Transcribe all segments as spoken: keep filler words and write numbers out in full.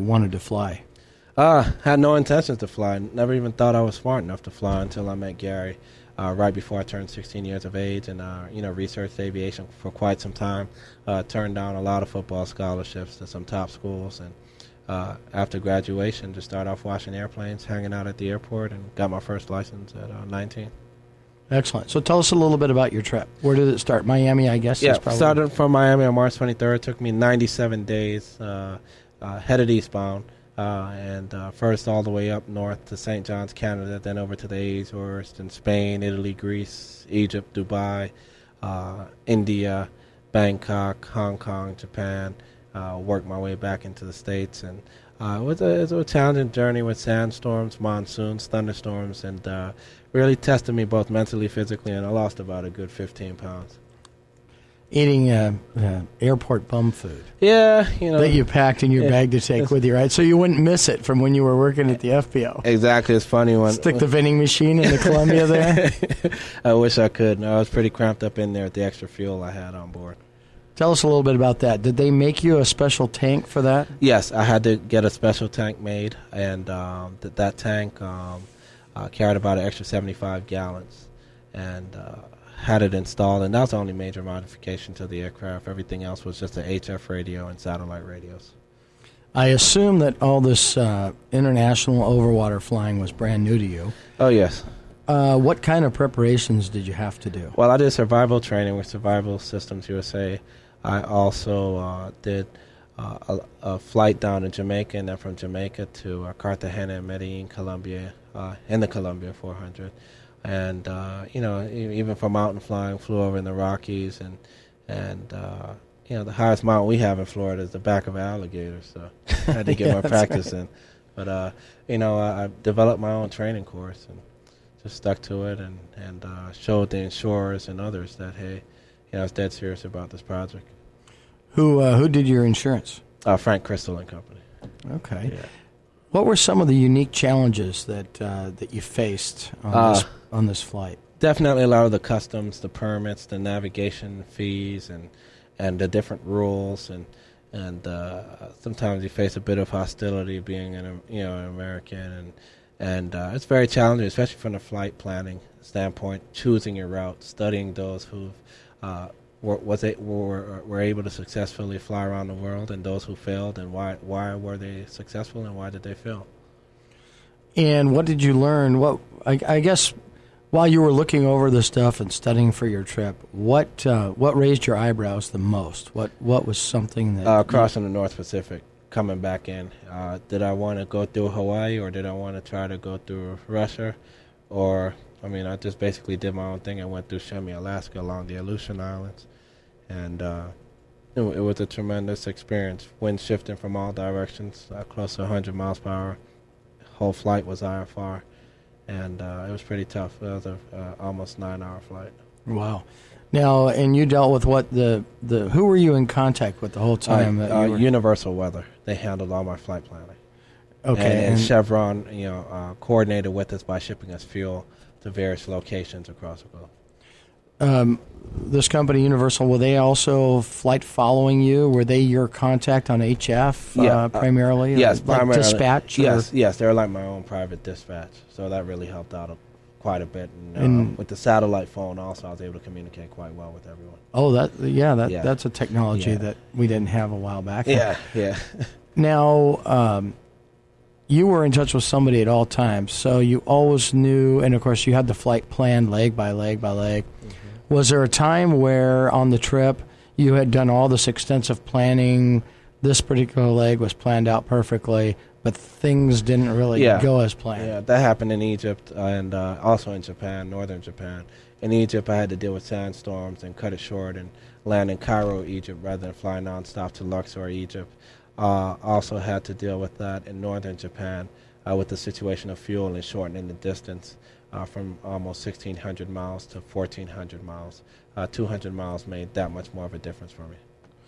wanted to fly? Uh, had no intentions to fly. Never even thought I was smart enough to fly until I met Gary uh, right before I turned sixteen years of age, and uh, you know, researched aviation for quite some time. Uh, turned down a lot of football scholarships to some top schools, and uh, after graduation, just started off washing airplanes, hanging out at the airport, and got my first license at uh, nineteen. Excellent. So tell us a little bit about your trip. Where did it start? Miami, I guess. Yeah, is probably started from Miami on March twenty-third. It took me ninety-seven days, uh, uh, headed eastbound. Uh, and uh, first all the way up north to Saint John's, Canada, then over to the Azores, then Spain, Italy, Greece, Egypt, Dubai, uh, India, Bangkok, Hong Kong, Japan. Uh, worked my way back into the States, and uh, it was a, it was a challenging journey with sandstorms, monsoons, thunderstorms, and uh, really tested me both mentally, physically, and I lost about a good fifteen pounds. Eating uh, uh, airport bum food. Yeah, you know. That you packed in your yeah, bag to take with you, right? So you wouldn't miss it from when you were working at the F B O. Exactly. It's funny when... Stick the vending machine in the Columbia there? I wish I could. No, I was pretty cramped up in there with the extra fuel I had on board. Tell us a little bit about that. Did they make you a special tank for that? Yes, I had to get a special tank made, and um, th- that tank um, uh, carried about an extra seventy-five gallons. And... Uh, had it installed, and that was the only major modification to the aircraft. Everything else was just an H F radio and satellite radios. I assume that all this uh, international overwater flying was brand new to you. Oh, yes. Uh, what kind of preparations did you have to do? Well, I did survival training with Survival Systems U S A. I also uh, did uh, a, a flight down to Jamaica, and then from Jamaica to uh, Cartagena and Medellin, Colombia, uh, in the Columbia four hundred. And, uh, you know, even for mountain flying, flew over in the Rockies. And, and uh, you know, the highest mountain we have in Florida is the back of an alligator. So I had to get yeah, my practice right. in. But, uh, you know, I, I developed my own training course and just stuck to it and, and uh, showed the insurers and others that, hey, you know, I was dead serious about this project. Who uh, who did your insurance? Uh, Frank Crystal and Company. Okay. Yeah. What were some of the unique challenges that uh, that you faced on Uh, this on this flight? Definitely a lot of the customs, the permits, the navigation fees, and and the different rules, and and uh, sometimes you face a bit of hostility being an you know an American, and and uh, it's very challenging, especially from the flight planning standpoint, choosing your route, studying those who uh, were was it were were able to successfully fly around the world, and those who failed, and why why were they successful, and why did they fail? And what did you learn? What I, I guess while you were looking over the stuff and studying for your trip, what uh, what raised your eyebrows the most? What what was something that uh, crossing the North Pacific, coming back in? Uh, did I want to go through Hawaii, or did I want to try to go through Russia, or I mean, I just basically did my own thing. I went through Shemi, Alaska, along the Aleutian Islands, and uh, it, it was a tremendous experience. Wind shifting from all directions, uh, close to one hundred miles per hour. Whole flight was I F R, and uh, it was pretty tough. It was a uh, almost nine-hour flight. Wow. Now, and you dealt with what the, the who were you in contact with the whole time? Uh, that uh, you were... Universal Weather. They handled all my flight planning. Okay. And, and and Chevron, you know, uh, coordinated with us by shipping us fuel to various locations across the globe. Um, this company, Universal, were they also flight following you? Were they your contact on H F Yeah, uh, primarily? Uh, yes, like primarily. Dispatch? Or? Yes, yes, they were like my own private dispatch, so that really helped out a, quite a bit. And, um, And- with the satellite phone, also, I was able to communicate quite well with everyone. Oh, that yeah, that Yeah. that's a technology Yeah. that we didn't have a while back. Yeah, yeah. Now, um, you were in touch with somebody at all times, so you always knew, and of course, you had the flight planned leg by leg by leg. Mm-hmm. Was there a time where on the trip you had done all this extensive planning, this particular leg was planned out perfectly, but things didn't really Yeah. go as planned? Yeah, that happened in Egypt and uh, also in Japan, northern Japan. In Egypt, I had to deal with sandstorms and cut it short and land in Cairo, Egypt, rather than fly nonstop to Luxor, Egypt. Uh, also had to deal with that in northern Japan uh, with the situation of fuel and shortening the distance uh, from almost sixteen hundred miles to fourteen hundred miles. Uh, two hundred miles made that much more of a difference for me.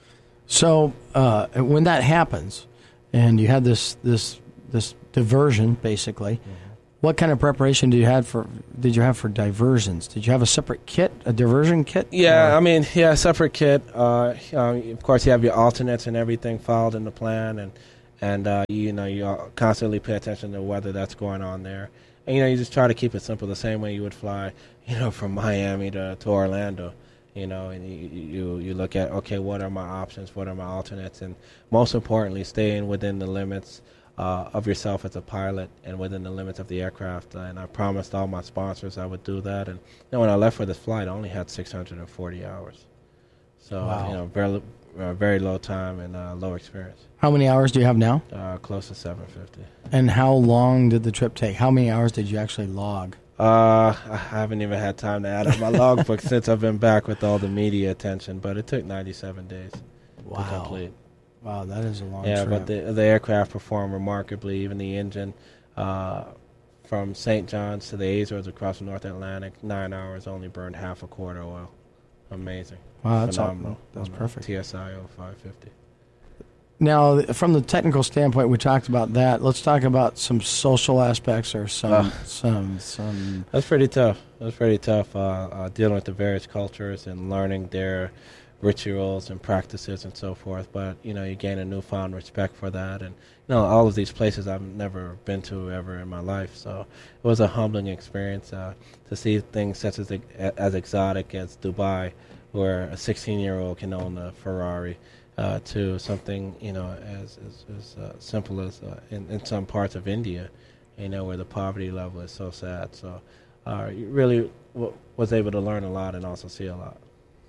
So uh, when that happens, and you had this this this diversion, basically, mm-hmm. what kind of preparation did you have for did you have for diversions? Did you have a separate kit, a diversion kit? Yeah, or? I mean, yeah, separate kit. Uh, um, of course, you have your alternates and everything filed in the plan, and and uh, you know you constantly pay attention to the weather that's going on there, and you know you just try to keep it simple, the same way you would fly, you know, from Miami to, to Orlando, you know, and you, you you look at, okay, what are my options, what are my alternates, and most importantly, staying within the limits uh, of yourself as a pilot and within the limits of the aircraft. And I promised all my sponsors I would do that, and you know, when I left for this flight, I only had six hundred forty hours, so wow. you know, very uh, very low time and uh, low experience. How many hours do you have now? Uh, close to seven fifty. And how long did the trip take? How many hours did you actually log? Uh, I haven't even had time to add up my logbook since I've been back with all the media attention, but it took ninety-seven days wow. to complete. Wow, that is a long yeah, trip. but the the aircraft performed remarkably. Even the engine, uh, from Saint John's to the Azores across the North Atlantic, nine hours, only burned half a quart of oil. Amazing. Wow, that's phenomenal. All, that's on perfect. T S I oh five fifty. Now, from the technical standpoint, we talked about that. Let's talk about some social aspects or some Uh, some some. That's pretty tough. That's pretty tough. Uh, uh, dealing with the various cultures and learning their rituals and practices and so forth. But you know, you gain a newfound respect for that, and you know, all of these places I've never been to ever in my life. So it was a humbling experience uh, to see things such as as exotic as Dubai, where a sixteen-year-old can own a Ferrari. Uh, to something, you know, as as, as uh, simple as uh, in, in some parts of India, you know, where the poverty level is so sad. So, uh, you really w- was able to learn a lot and also see a lot.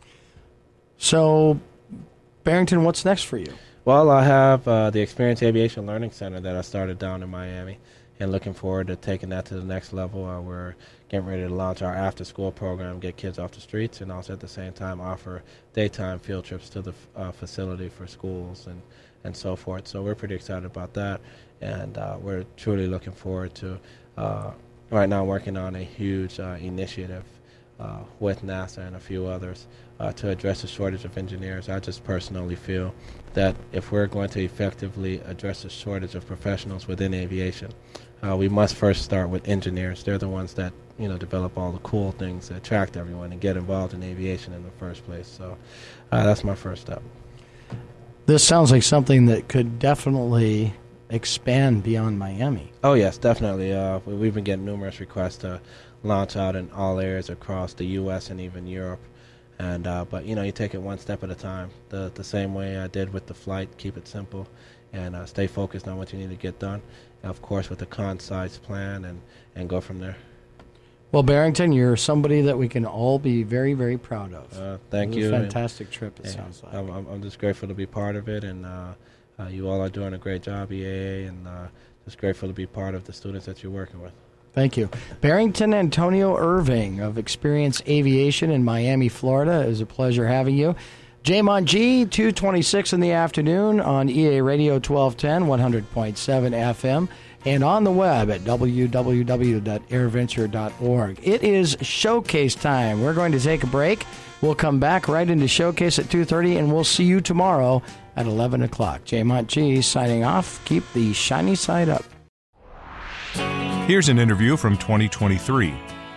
So, Barrington, what's next for you? Well, I have uh, the Experience Aviation Learning Center that I started down in Miami, and looking forward to taking that to the next level. Uh, we're getting ready to launch our after-school program, get kids off the streets, and also at the same time offer daytime field trips to the uh, facility for schools and, and so forth. So we're pretty excited about that, and uh, we're truly looking forward to, uh, right now working on a huge uh, initiative uh, with NASA and a few others uh, to address the shortage of engineers. I just personally feel that if we're going to effectively address the shortage of professionals within aviation, Uh, we must first start with engineers. They're the ones that, you know, develop all the cool things that attract everyone and get involved in aviation in the first place. So uh, that's my first step. This sounds like something that could definitely expand beyond Miami. Oh, yes, definitely. Uh, we, we've been getting numerous requests to launch out in all areas across the U S and even Europe. And uh, but, you know, you take it one step at a time, the, the same way I did with the flight. Keep it simple and uh, stay focused on what you need to get done. Of course, with a concise plan, and, and go from there. Well, Barrington, you're somebody that we can all be very, very proud of. Uh, thank it was you. a fantastic trip, it yeah, sounds like. I'm, I'm, I'm just grateful to be part of it, and uh, uh, you all are doing a great job, E A A, and uh, just grateful to be part of the students that you're working with. Thank you. Barrington Antonio Irving of Experience Aviation in Miami, Florida. It was a pleasure having you. J-Mont G, two twenty-six in the afternoon on E A Radio twelve ten, one hundred point seven F M, and on the web at w w w dot airventure dot org. It is showcase time. We're going to take a break. We'll come back right into showcase at two thirty, and we'll see you tomorrow at eleven o'clock. J-Mont G signing off. Keep the shiny side up. Here's an interview from twenty twenty-three.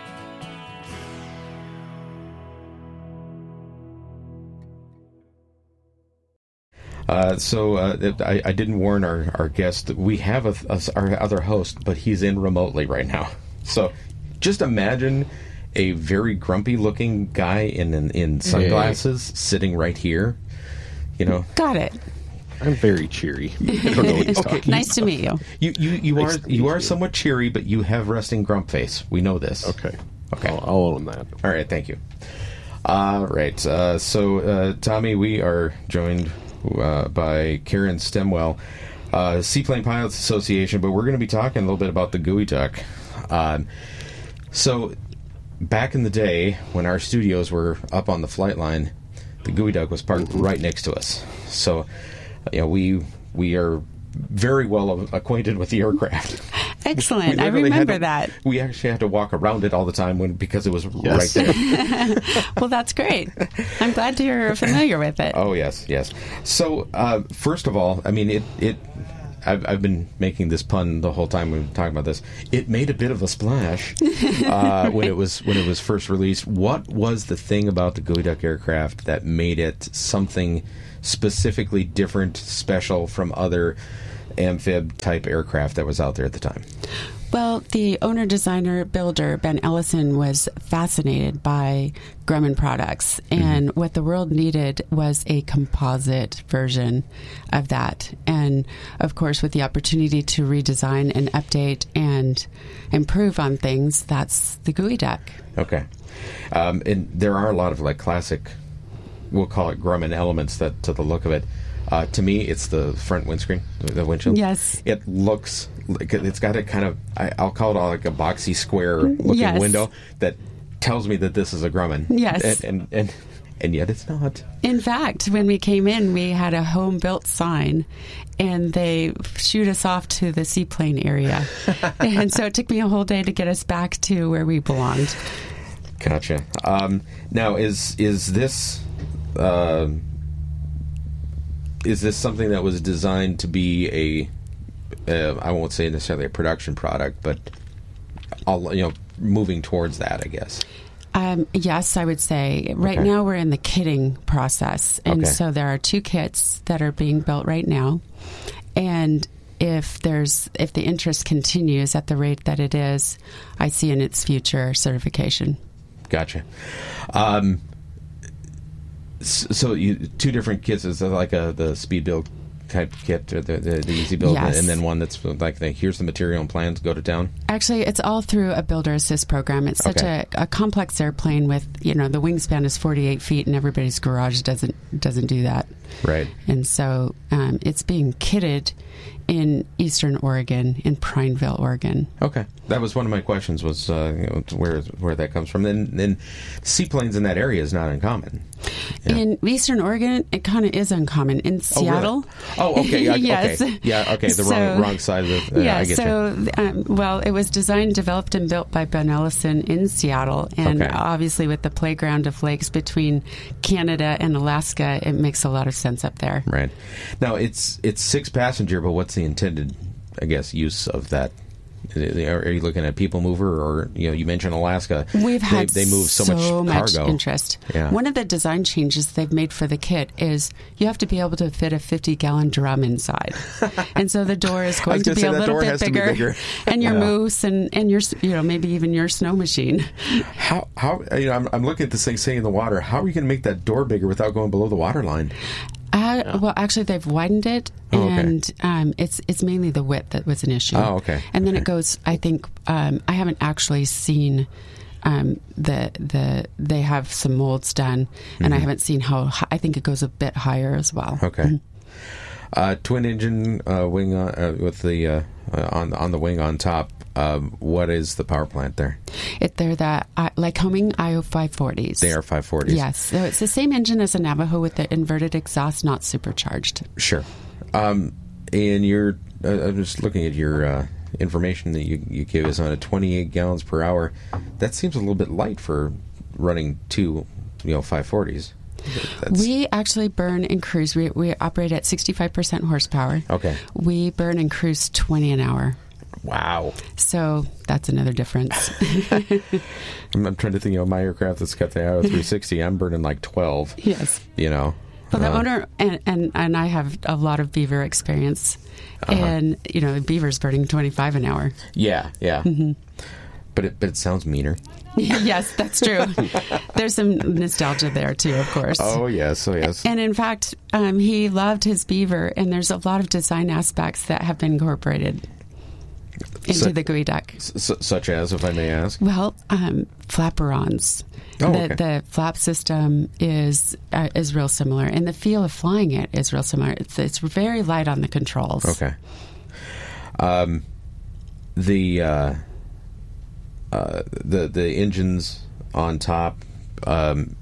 Uh, so uh, I, I didn't warn our, our guest that we have a, a, our other host, but he's in remotely right now. So just imagine a very grumpy-looking guy in in, in sunglasses yeah. sitting right here. You know, got it. I'm very cheery. I don't know what he's okay. talking Nice about. to meet you. You you, you nice are you are you. somewhat cheery, but you have resting grump face. We know this. Okay. Okay. I'll, I'll own that. All right. Thank you. All right. Uh, so uh, Tommy, we are joined Uh, by Karen Stemwell, uh, Seaplane Pilots Association, but we're going to be talking a little bit about the Geoduck. Um, so, back in the day, when our studios were up on the flight line, the Geoduck was parked mm-hmm. right next to us. So, you know, we we are very well acquainted with the aircraft. Excellent. I remember to, that. We actually had to walk around it all the time when because it was yes. right there. Well, that's great. I'm glad you're familiar with it. Oh, yes, yes. So, uh, first of all, I mean, it... it I've, I've been making this pun the whole time we've been talking about this. It made a bit of a splash uh, when it was when it was first released. What was the thing about the Geoduck aircraft that made it something specifically different, special from other amphib type aircraft that was out there at the time? Well, the owner, designer, builder, Ben Ellison, was fascinated by Grumman products. And mm-hmm. what the world needed was a composite version of that. And, of course, with the opportunity to redesign and update and improve on things, that's the G U I deck. Okay. Um, and there are a lot of, like, classic, we'll call it Grumman elements that, to the look of it. Uh, to me, it's the front windscreen, the windshield. Yes. It looks like it's got a kind of, I, I'll call it like a boxy square looking yes. window that tells me that this is a Grumman. Yes. And, and, and, and yet it's not. In fact, when we came in, we had a home-built sign, and they shoot us off to the seaplane area. And so it took me a whole day to get us back to where we belonged. Gotcha. Um, now, is is this... Uh, Is this something that was designed to be a, uh, I won't say necessarily a production product, but all, you know, moving towards that, I guess? Um, yes, I would say. Right Okay. now we're in the kitting process. And Okay. so there are two kits that are being built right now. And if there's if the interest continues at the rate that it is, I see in its future certification. Gotcha. Um, So you two different kits, is like a the speed build type kit, or the, the, the easy build, Yes. and then one that's like the, here's the material and plans, go to town. Actually, it's all through a builder assist program. It's such Okay. a, a complex airplane with, you know, the wingspan is forty-eight feet, and everybody's garage doesn't doesn't do that. Right. And so um, it's being kitted in Eastern Oregon, in Prineville, Oregon. Okay, that was one of my questions. Was uh, you know, where where that comes from? Then then seaplanes in that area is not uncommon. Yeah. In Eastern Oregon, it kind of is uncommon. In Seattle, Oh, really? Oh, okay. I- yes, okay. Yeah. Okay. The So- wrong wrong side of the. Uh, yeah, I get so, you. um, well, it was designed, developed, and built by Ben Ellison in Seattle. And Okay. obviously, with the playground of lakes between Canada and Alaska, it makes a lot of sense up there. Right. Now it's it's six passenger, but what's the intended, I guess, use of that? Are you looking at people mover, or you know, you mentioned Alaska? We've had they, they move so, so much cargo. interest. Yeah. One of the design changes they've made for the kit is you have to be able to fit a fifty-gallon drum inside, and so the door is going to gonna be say a that little door bit has to be bigger, bigger. and your Yeah. moose and and your you know maybe even your snow machine. How how you know? I'm, I'm looking at this thing sitting in the water. How are you going to make that door bigger without going below the water line? Uh, well, actually, they've widened it, Oh, okay. and um, it's it's mainly the width that was an issue. Oh, okay. And then Okay. it goes. I think um, I haven't actually seen um, the the they have some molds done, and I Mm-hmm. haven't seen how. hi- I think it goes a bit higher as well. Okay. Uh, twin engine uh, wing on, uh, with the uh, uh, on on the wing on top. Um, what is the power plant there? It, they're the uh, Lycoming I O five forties. They are five forties. Yes, so it's the same engine as a Navajo with the inverted exhaust, not supercharged. Sure. Um, and you're, uh, I'm just looking at your uh, information that you, you give us on a twenty-eight gallons per hour. That seems a little bit light for running two, you know, five forties. That's, We actually burn and cruise. We, we operate at sixty-five percent horsepower. Okay. We burn and cruise twenty an hour. wow. So that's another difference. I'm, I'm trying to think, you know, my aircraft that's got the Aero three sixty, I'm burning like twelve, Yes. you know. Well, the Uh, owner and, and, and I have a lot of beaver experience. Uh-huh. And, you know, the beaver's burning twenty-five an hour. Yeah, yeah. But it but it sounds meaner. Yes, that's true. There's some nostalgia there, too, of course. Oh yes, oh yes. And in fact, um, he loved his beaver, and there's a lot of design aspects that have been incorporated into So- the G U I deck. S- such as, if I may ask. Well, um, flaperons. Oh, the, okay. the flap system is uh, is real similar, and the feel of flying it is real similar. It's it's very light on the controls. Okay. Um, the uh, uh, the the engines on top, um,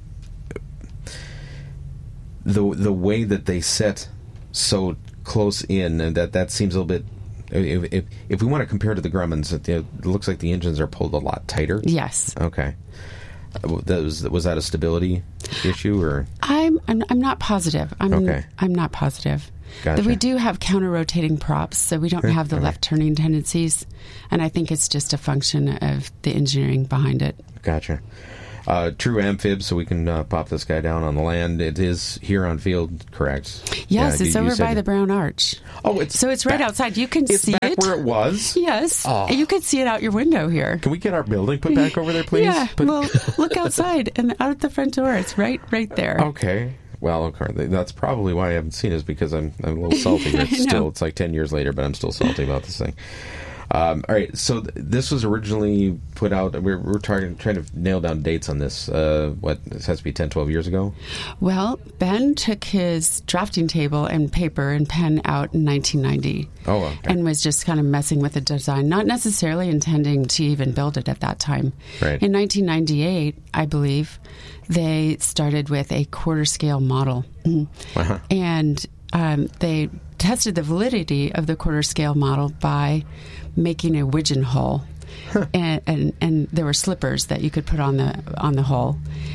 the the way that they set so close in, and that that seems a little bit. If if, if we want to compare to the Grummans, it, it looks like the engines are pulled a lot tighter. Yes, Okay. Uh, That was was that a stability issue, or I'm I'm, I'm not positive. I'm Okay. I'm not positive. Gotcha. But we do have counter rotating props, so we don't have the Okay. left turning tendencies, and I think it's just a function of the engineering behind it. Gotcha. Uh, true amphib, so we can uh, pop this guy down on the land. It is here on field, correct? Yes, Yeah, it's you- you over said by it- the Brown Arch. Oh, it's So it's right back- outside. You can It's see back it. where it was? Yes. Oh. You could see it out your window here. Can we get our building put back over there, please? Yeah. Put- Well, look outside and out at the front door. It's right right there. Okay. Well, okay. That's probably why I haven't seen it, is because I'm, I'm a little salty. I It's still, know. it's like ten years later, but I'm still salty about this thing. Um, all right, so th- this was originally put out. We're, we're trying, trying to nail down dates on this. Uh, what, this has to be ten, twelve years ago? Well, Ben took his drafting table and paper and pen out in nineteen ninety. Oh, okay. And was just kind of messing with the design, not necessarily intending to even build it at that time. Right. In nineteen ninety-eight, I believe, they started with a quarter scale model. Uh-huh. And um, they tested the validity of the quarter scale model by making a widgeon hull. and, and and there were slippers that you could put on the on the hull.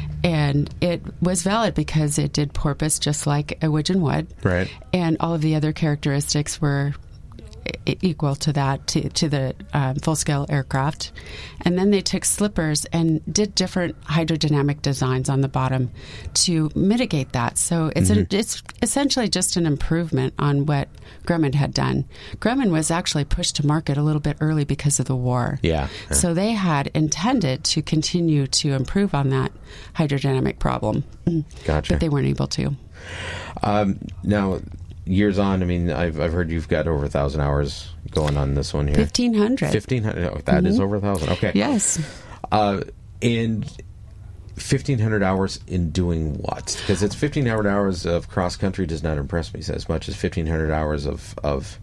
And it was valid because it did porpoise just like a widgeon would. Right. And all of the other characteristics were e- equal to that, to, to the um, full-scale aircraft. And then they took slippers and did different hydrodynamic designs on the bottom to mitigate that. So it's Mm-hmm. an, it's essentially just an improvement on what Grumman had done. Grumman was actually pushed to market a little bit early because of the war. Yeah. yeah. So they had intended to continue to improve on that hydrodynamic problem. Gotcha. But they weren't able to. Um, now, years on, I mean, I've, I've heard you've got over a thousand hours going on this one here. fifteen hundred. Fifteen hundred. Oh, that is over a thousand. Okay. Yes. Uh, and fifteen hundred hours in doing what? Because it's fifteen hundred hours of cross country does not impress me as much as fifteen hundred hours of of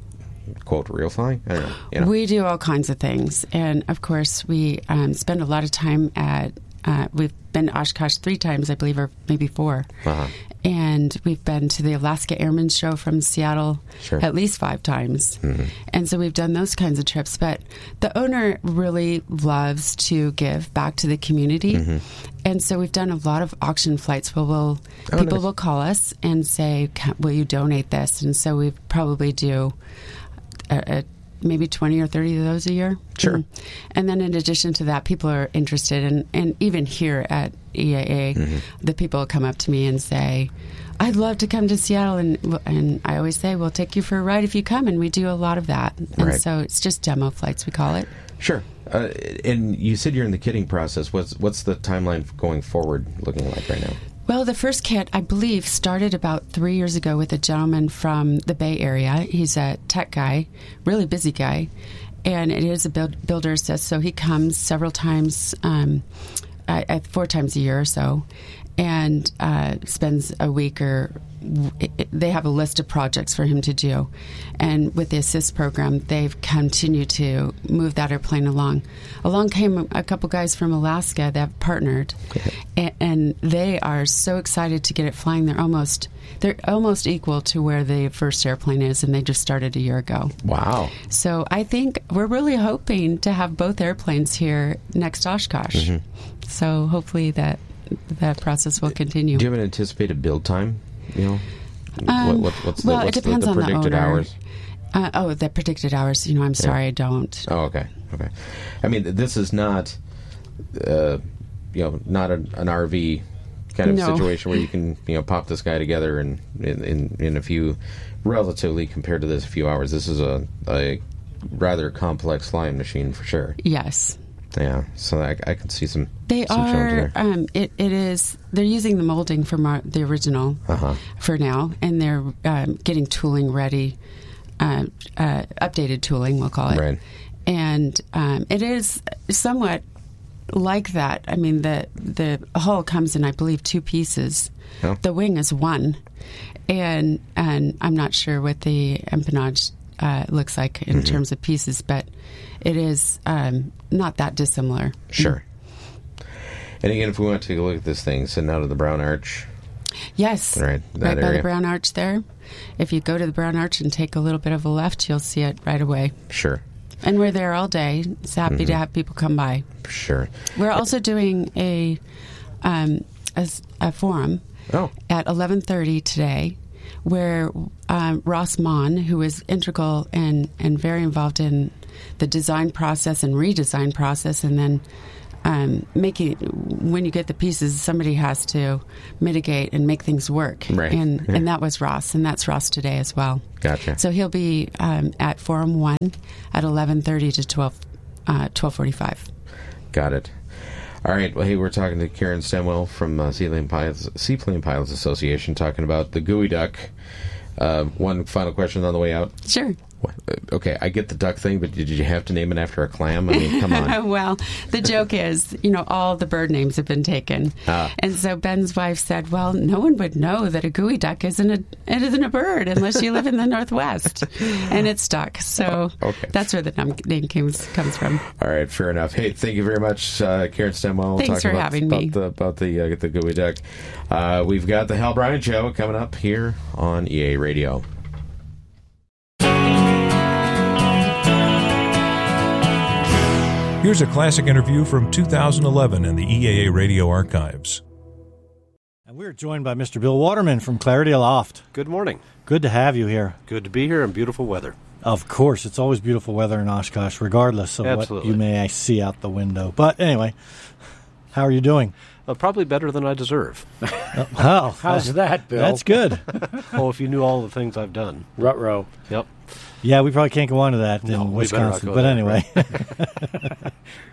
quote real flying. I don't know. You know. We do all kinds of things. And of course, we um, spend a lot of time at, uh, we've been to Oshkosh three times, I believe, or maybe four. Uh-huh. And we've been to the Alaska Airmen Show from Seattle Sure. at least five times. Mm-hmm. And so we've done those kinds of trips. But the owner really loves to give back to the community. Mm-hmm. And so we've done a lot of auction flights where we'll, Oh, people nice. will call us and say, "Ca- will you donate this?" And so we probably do a, a, maybe twenty or thirty of those a year. Sure. Mm. And then in addition to that, people are interested in, and even here at E A A, Mm-hmm. the people come up to me and say, "I'd love to come to Seattle." And and I always say, "We'll take you for a ride if you come." And we do a lot of that. And Right. so it's just demo flights, we call it. Sure. Uh, and you said you're in the kitting process. What's what's the timeline going forward looking like right now? Well, the first kit, I believe, started about three years ago with a gentleman from the Bay Area. He's a tech guy, really busy guy, and it is a build, builder assist, so he comes several times, um, uh, uh, four times a year or so, and uh, spends a week or it, it- they have a list of projects for him to do. And with the assist program, they've continued to move that airplane along. Along came a couple guys from Alaska that have partnered, and, and they are so excited to get it flying. They're almost they're almost equal to where the first airplane is, and they just started a year ago. Wow. So I think we're really hoping to have both airplanes here next Oshkosh. So hopefully that that process will continue. Do you have an anticipated build time? You know, Um, what, what, what's the, well, what's it depends the, the on the predicted owner. hours? Uh, oh, the predicted hours. You know, I'm sorry, I don't. Oh, okay, okay. I mean, this is not, uh, you know, not an, an R V kind of No. situation where you can, you know, pop this guy together in in, in, in a few, relatively compared to this, a few hours. This is a, a rather complex flying machine for sure. Yes. Yeah, so I, I can see some. They some challenge are. there. Um, it, it is. They're using the molding from our, the original Uh-huh. for now, and they're um, getting tooling ready, uh, uh, updated tooling, we'll call it. Right. And um, it is somewhat like that. I mean, the the hull comes in, I believe, two pieces. Oh. The wing is one, and and I'm not sure what the empennage uh, looks like in Mm-hmm. terms of pieces, but it is um, not that dissimilar. Sure. And again, if we want to take a look at this thing, sitting out of the Brown Arch, Yes, Right, that right by area. the Brown Arch there. If you go to the Brown Arch and take a little bit of a left, you'll see it right away. sure, And we're there all day. It's happy Mm-hmm. to have people come by. sure. We're also doing a um, a, s- a forum Oh, at eleven thirty today, where um, Ross Mon, who is integral and, and very involved in the design process and redesign process, and then um, making when you get the pieces, somebody has to mitigate and make things work. Right. And Yeah. and that was Ross, and that's Ross today as well. Gotcha. So he'll be um, at Forum One at eleven thirty to twelve uh, twelve forty five. Got it. All right. Well, hey, we're talking to Karen Stemwell from uh, Seaplane Pilots, Seaplane Pilots Association, talking about the Gooey Duck. Uh, one final question on the way out. Sure. What? Okay, I get the duck thing, but did you have to name it after a clam? I mean, come on. Well, the joke is, you know, all the bird names have been taken. Ah. And so Ben's wife said, well, no one would know that a gooey duck isn't a, it isn't a bird unless you live in the Northwest. And it stuck. So Oh, okay. that's where the num- name comes, comes from. All right, fair enough. Hey, thank you very much, uh, Karen Stemwell. Thanks talking for about, having about me. The, about the uh, the Gooey Duck. Uh, we've got the Hal Bryant Show coming up here on E A Radio. Here's a classic interview from two thousand eleven in the E A A Radio archives. And we're joined by Mister Bill Waterman from Clarity Aloft. Good morning. Good to have you here. Good to be here in beautiful weather. Of course, it's always beautiful weather in Oshkosh, regardless of Absolutely. what you may see out the window. But anyway, how are you doing? Uh, probably better than I deserve. Oh, How's that, Bill? that's good. Oh, if you knew all the things I've done. Ruh-roh. Yep. Yeah, we probably can't go on to that No, in we better not Wisconsin. go But there, anyway.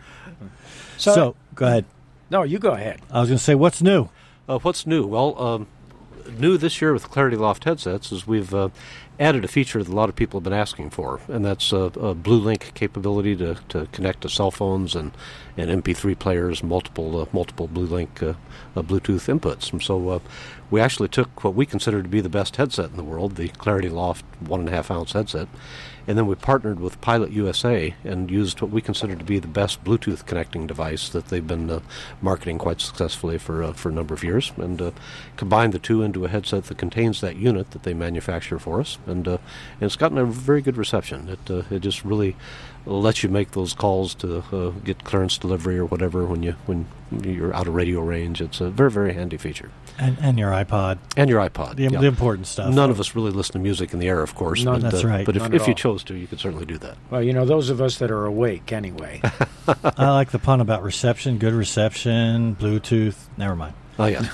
So, so, go ahead. no, you go ahead. I was going to say, what's new? Uh, what's new? Well, um, new this year with Clarity Loft headsets is we've uh, added a feature that a lot of people have been asking for, and that's uh, a Blue Link capability to, to connect to cell phones and, and M P three players, multiple uh, multiple Blue Link uh, uh, Bluetooth inputs. And so uh, we actually took what we consider to be the best headset in the world, the Clarity Loft one and a half ounce headset, and then we partnered with Pilot U S A and used what we consider to be the best Bluetooth connecting device that they've been uh, marketing quite successfully for uh, for a number of years, and uh, combined the two into a headset that contains that unit that they manufacture for us, and, uh, and it's gotten a very good reception. It uh, it just really lets you make those calls to uh, get clearance delivery or whatever when you when you're out of radio range. It's a very very handy feature. And, and your iPod. And your iPod. The, yeah. the important stuff. None of us really listen to music in the air, of course. None, but, that's uh, right. But if, None at if you all. chose to, you could certainly do that. Well, you know, those of us that are awake anyway. I like the pun about reception, good reception, Bluetooth. Never mind. Oh, yeah.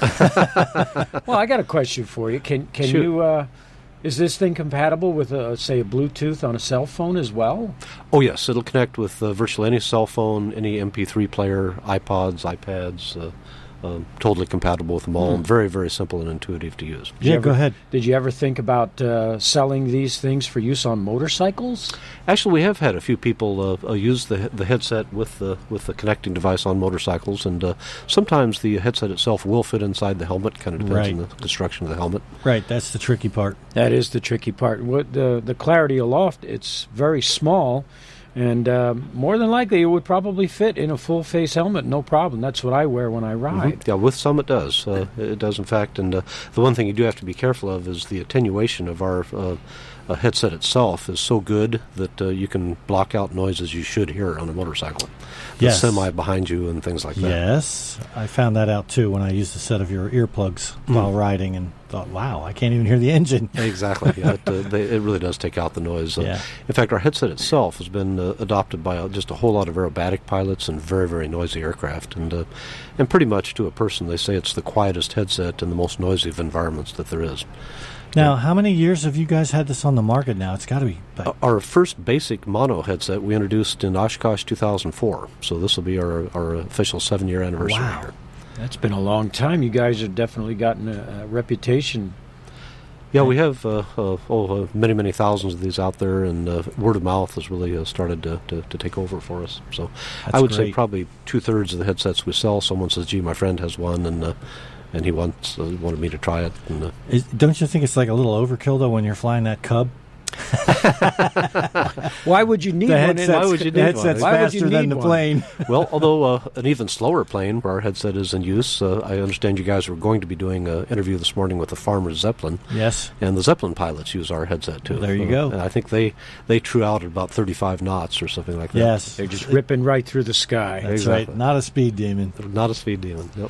Well, I got a question for you. Can can Shoot. you? Uh, is this thing compatible with, a, say, a Bluetooth on a cell phone as well? Oh, yes. It'll connect with uh, virtually any cell phone, any M P three player, iPods, iPads. Uh, uh, totally compatible with them all. Hmm. Very, very simple and intuitive to use. Did you Yeah, ever- go ahead. Did you ever think about uh, selling these things for use on motorcycles? Actually, we have had a few people uh, uh, use the the headset with the with the connecting device on motorcycles, and uh, sometimes the headset itself will fit inside the helmet. Kind of depends Right. on the construction of the helmet. Right, that's the tricky part. That is the tricky part. What the the Clarity Aloft? It's very small, and um, more than likely it would probably fit in a full face helmet, no problem. That's what I wear when I ride. Mhm. Yeah, with some it does. Uh, it does, in fact. And uh, the one thing you do have to be careful of is the attenuation of our uh, uh, headset itself is so good that uh, you can block out noises you should hear on a motorcycle. The Yes. semi behind you and things like that. Yes, I found that out too when I used a set of your earplugs Mm. while riding and thought, wow, I can't even hear the engine. Exactly. Yeah, it, uh, they, it really does take out the noise. Uh, Yeah. In fact, our headset itself has been uh, adopted by uh, just a whole lot of aerobatic pilots and very, very noisy aircraft. And uh, and pretty much to a person, they say it's the quietest headset in the most noisy of environments that there is. Now, how many years have you guys had this on the market now? It's got to be like, Uh, Our first basic mono headset we introduced in Oshkosh two thousand four. So this will be our, our official seven-year anniversary Wow. here. That's been a long time. You guys have definitely gotten a, a reputation. Yeah, we have uh, uh, oh, uh, many, many thousands of these out there, and uh, word of mouth has really uh, started to, to, to take over for us. So That's I would say great. probably two-thirds of the headsets we sell, someone says, gee, my friend has one, and uh, and he wants uh, wanted me to try it. And, uh, is, don't you think it's like a little overkill though when you're flying that Cub? Why would you need The one? headset's, in- why would you the need one? headset's Why would you faster than need the one? plane. well, although uh, an even slower plane where our headset is in use, uh, I understand you guys were going to be doing an interview this morning with the Farmer Zeppelin. Yes. And the Zeppelin pilots use our headset too. There you Uh, go. And I think they they true out at about thirty-five knots or something like that. Yes. They're just ripping right through the sky. That's Exactly. right. Not a speed demon. Not a speed demon. Yep.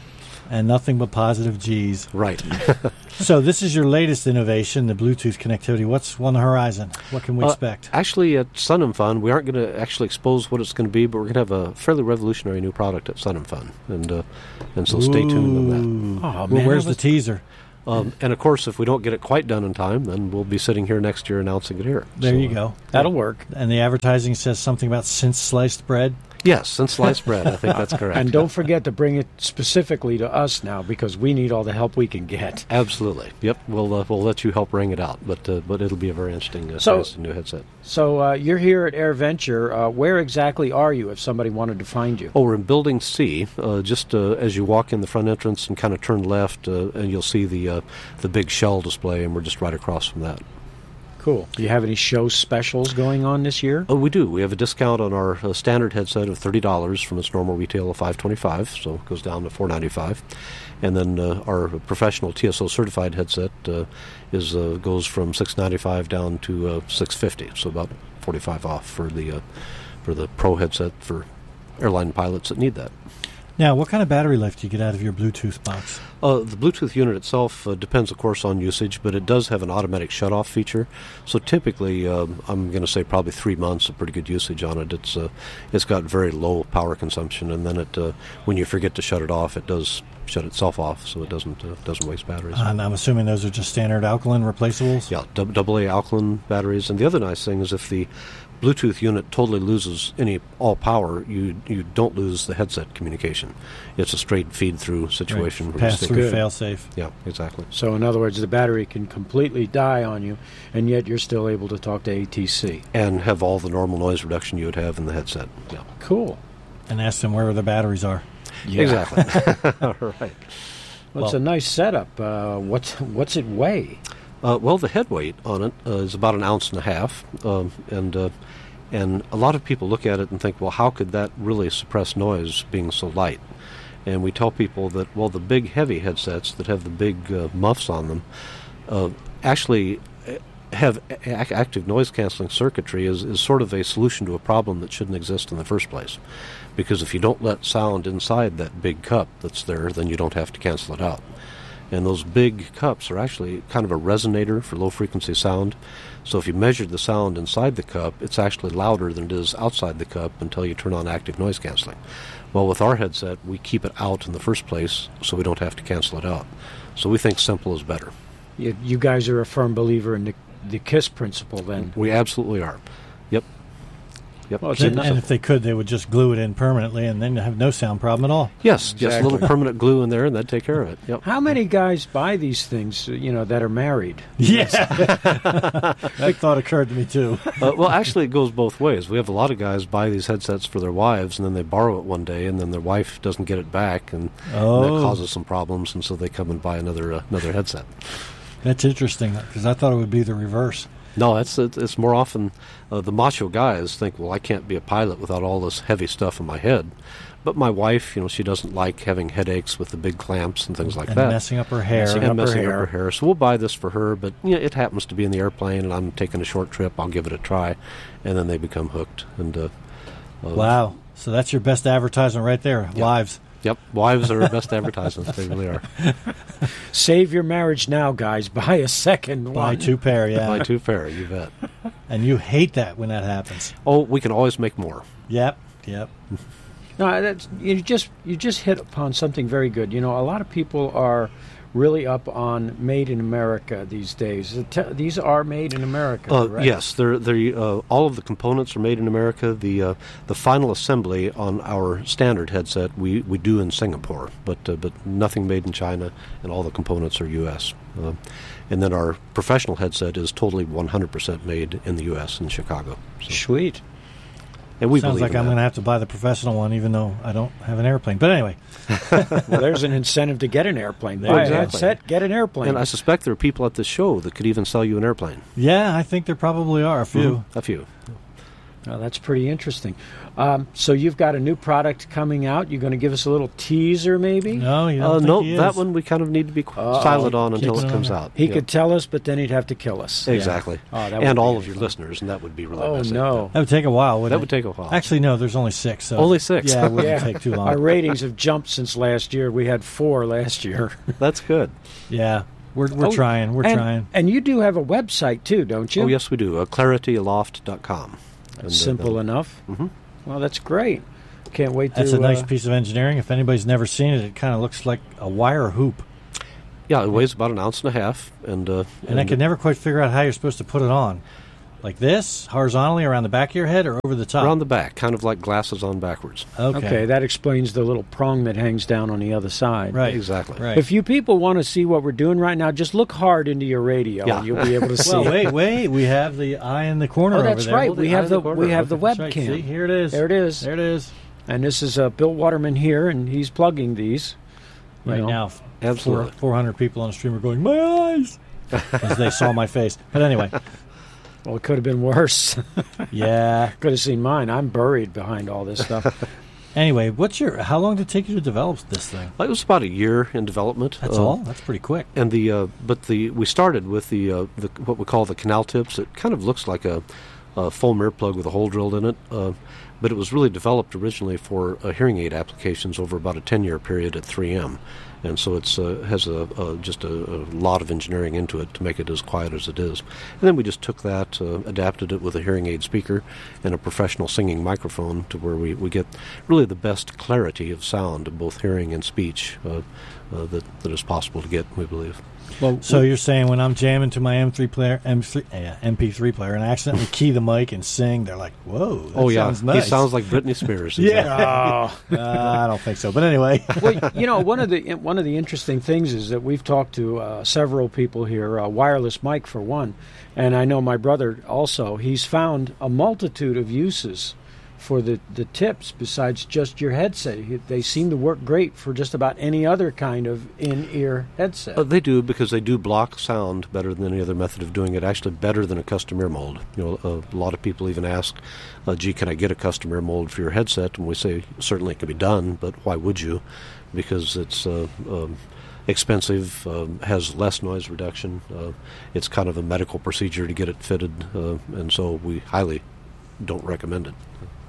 And nothing but positive G's. Right. So this is your latest innovation, the Bluetooth connectivity. What's on the horizon? What can we Uh, expect? Actually, at Sun and Fun, we aren't going to actually expose what it's going to be, but we're going to have a fairly revolutionary new product at Sun and Fun, and uh, and so stay tuned on that. Ooh. Oh, Well, man, where's I the was- teaser? Um, and of course, if we don't get it quite done in time, then we'll be sitting here next year announcing it here. There So, you go. That'll work. And the advertising says something about since sliced bread. Yes, and sliced bread. I think that's correct. And don't forget to bring it specifically to us now, because we need all the help we can get. Absolutely. Yep. We'll uh, we'll let you help ring it out, but uh, but it'll be a very interesting, uh, So- interesting new headset. So uh, you're here at AirVenture. Uh, where exactly are you if somebody wanted to find you? Oh, we're in Building C. Uh, just uh, as you walk in the front entrance and kind of turn left, uh, and you'll see the uh, the big shell display, and we're just right across from that. Cool. Do you have any show specials going on this year? Oh, we do. We have a discount on our uh, standard headset of thirty dollars from its normal retail of five twenty-five, so it goes down to four ninety-five. And then uh, our professional T S O certified headset uh, is uh, goes from six ninety-five down to uh, six fifty, so about forty-five off for the uh, for the pro headset for airline pilots that need that. Now, what kind of battery life do you get out of your Bluetooth box? Uh, the Bluetooth unit itself uh, depends, of course, on usage, but it does have an automatic shut-off feature. So typically, um, I'm going to say probably three months of pretty good usage on it. It's uh, it's got very low power consumption, and then it uh, when you forget to shut it off, it does shut itself off, so it doesn't uh, doesn't waste batteries. And I'm assuming those are just standard alkaline replaceables? Yeah, dou- double A alkaline batteries. And the other nice thing is if the Bluetooth unit totally loses any all power, you you don't lose the headset communication. It's a straight feed-through situation. Right. where you Pass stick through, it- fail safe. Yeah, exactly. So, in other words, the battery can completely die on you, and yet you're still able to talk to A T C. And have all the normal noise reduction you would have in the headset. Yeah, Cool. And ask them where the batteries are. exactly. All right. Well, it's Well- a nice setup. Uh, what's what's it weigh? Uh, well, the head weight on it uh, is about an ounce and a half, um, and uh, and a lot of people look at it and think, well, how could that really suppress noise being so light? And we tell people that, well, the big heavy headsets that have the big uh, muffs on them uh, actually uh, have a- active noise canceling circuitry is, is sort of a solution to a problem that shouldn't exist in the first place. Because if you don't let sound inside that big cup that's there, then you don't have to cancel it out. And those big cups are actually kind of a resonator for low-frequency sound. So if you measure the sound inside the cup, it's actually louder than it is outside the cup until you turn on active noise canceling. Well, with our headset, we keep it out in the first place so we don't have to cancel it out. So we think simple is better. You, you guys are a firm believer in the, the KISS principle, then. We absolutely are. Yep. Yep. Well, it's And, enough. and if they could, they would just glue it in permanently and then have no sound problem at all. Yes, just a Exactly. little permanent glue in there, and that'd take care of it. Yep. How many guys buy these things, you know, that are married? Yeah. That thought occurred to me, too. Uh, well, actually, it goes both ways. We have a lot of guys buy these headsets for their wives, and then they borrow it one day, and then their wife doesn't get it back, and, Oh. and that causes some problems, and so they come and buy another uh, another headset. That's interesting, because I thought it would be the reverse. No, it's it's, it's more often uh, the macho guys think, well, I can't be a pilot without all this heavy stuff in my head. But my wife, you know, she doesn't like having headaches with the big clamps and things like and that. messing up her hair. Messing and up her messing hair. up her hair. So we'll buy this for her, but you know, it happens to be in the airplane, and I'm taking a short trip. I'll give it a try, and then they become hooked. And uh, uh, Wow. So that's your best advertisement right there. Yeah. Wives. Yep, wives are our best advertisements. They really are. Save your marriage now, guys. Buy a second Buy one. two pair, yeah. Buy two pair, you bet. And you hate that when that happens. Oh, we can always make more. Yep. Yep. No, that's you just you just hit upon something very good. You know, a lot of people are really up on made in America these days. The te- These are made in America, Uh, correct? yes, they're, they're, uh, all of the components are made in America. The uh, the final assembly on our standard headset we, we do in Singapore, but uh, but nothing made in China, and all the components are U S. Uh, and then our professional headset is totally one hundred percent made in the U S in Chicago. So, Sweet. and we Sounds believe like in I'm that. going to have to buy the professional one, even though I don't have an airplane. But anyway, Well, there's an incentive to get an airplane. There Buy you a go. headset, get an airplane. And I suspect there are people at this show that could even sell you an airplane. yeah, I think there probably are a few. A few. Oh, that's pretty interesting. Um, so you've got a new product coming out. You're going to give us a little teaser, maybe? No, you don't Uh, think no, he is. that one we kind of need to be qu- Uh-oh. silent on until Keep it it comes on out. He Yeah. could tell us, but then he'd have to kill us. Exactly. Oh, that would and be all of interesting. your listeners, and that would be really Oh, messy. no. That would take a while, wouldn't That it? would take a while. Actually, no, there's only six. So Only six. Yeah, it wouldn't Yeah. take too long. Our ratings have jumped since last year. We had four last year. That's good. Yeah, we're, we're Oh, trying. We're and, trying. And you do have a website, too, don't you? Oh, yes, we do. Uh, clarity aloft dot com. And, Simple uh, enough. Mhm. Well, that's great. Can't wait to... That's a nice uh, piece of engineering. If anybody's never seen it, it kind of looks like a wire hoop. Yeah, it weighs about an ounce and a half. And, uh, And I could never quite figure out how you're supposed to put it on. Like this, horizontally around the back of your head, or over the top? around the back, kind of like glasses on backwards. Okay. Okay, that explains the little prong that hangs down on the other side. Right. Exactly. Right. If you people want to see what we're doing right now, just look hard into your radio, Yeah. and you'll be able to see. well, wait, wait. We have the eye in the corner Oh, over that's there. right. Well, We the eye have in the, the corner. we have the That's webcam. right. See, here it is. There it is. There it is. And this is uh, Bill Waterman here, and he's plugging these. You Right know. now, Absolutely. four hundred people on the stream are going, my eyes, as they saw my face. But anyway, Well, it could have been worse. yeah. Could have seen mine. I'm buried behind all this stuff. Anyway, what's your? How long did it take you to develop this thing? It was about a year in development. That's Uh, all. That's pretty quick. And the uh, but the we started with the uh, the what we call the canal tips. It kind of looks like a, a full mirror plug with a hole drilled in it, uh, but it was really developed originally for uh, hearing aid applications over about a ten year period at three M, and so it's uh, has a, a just a, a lot of engineering into it to make it as quiet as it is. And then we just took that, uh, adapted it with a hearing aid speaker and a professional singing microphone to where we, we get really the best clarity of sound of both hearing and speech uh, uh, that that is possible to get, we believe. Well, So you're saying when I'm jamming to my M three player, M three, yeah, M P three player, and I accidentally key the mic and sing, they're like, "Whoa, that Oh yeah, sounds nice." he sounds like Britney Spears. Yeah. oh. uh, I don't think so, but anyway. well, you know, one of the one of the interesting things is that we've talked to uh, several people here, uh, wireless mic for one, and I know my brother also. He's found a multitude of uses for the, the tips besides just your headset. He- They seem to work great for just about any other kind of in-ear headset. Uh, they do, because they do block sound better than any other method of doing it. Actually, better than a custom ear mold. You know, uh, a lot of people even ask, uh, "Gee, can I get a custom ear mold for your headset?" And we say certainly it can be done, but why would you? Because it's uh, um, expensive, um, has less noise reduction. Uh, it's kind of a medical procedure to get it fitted, uh, and so we highly don't recommend it.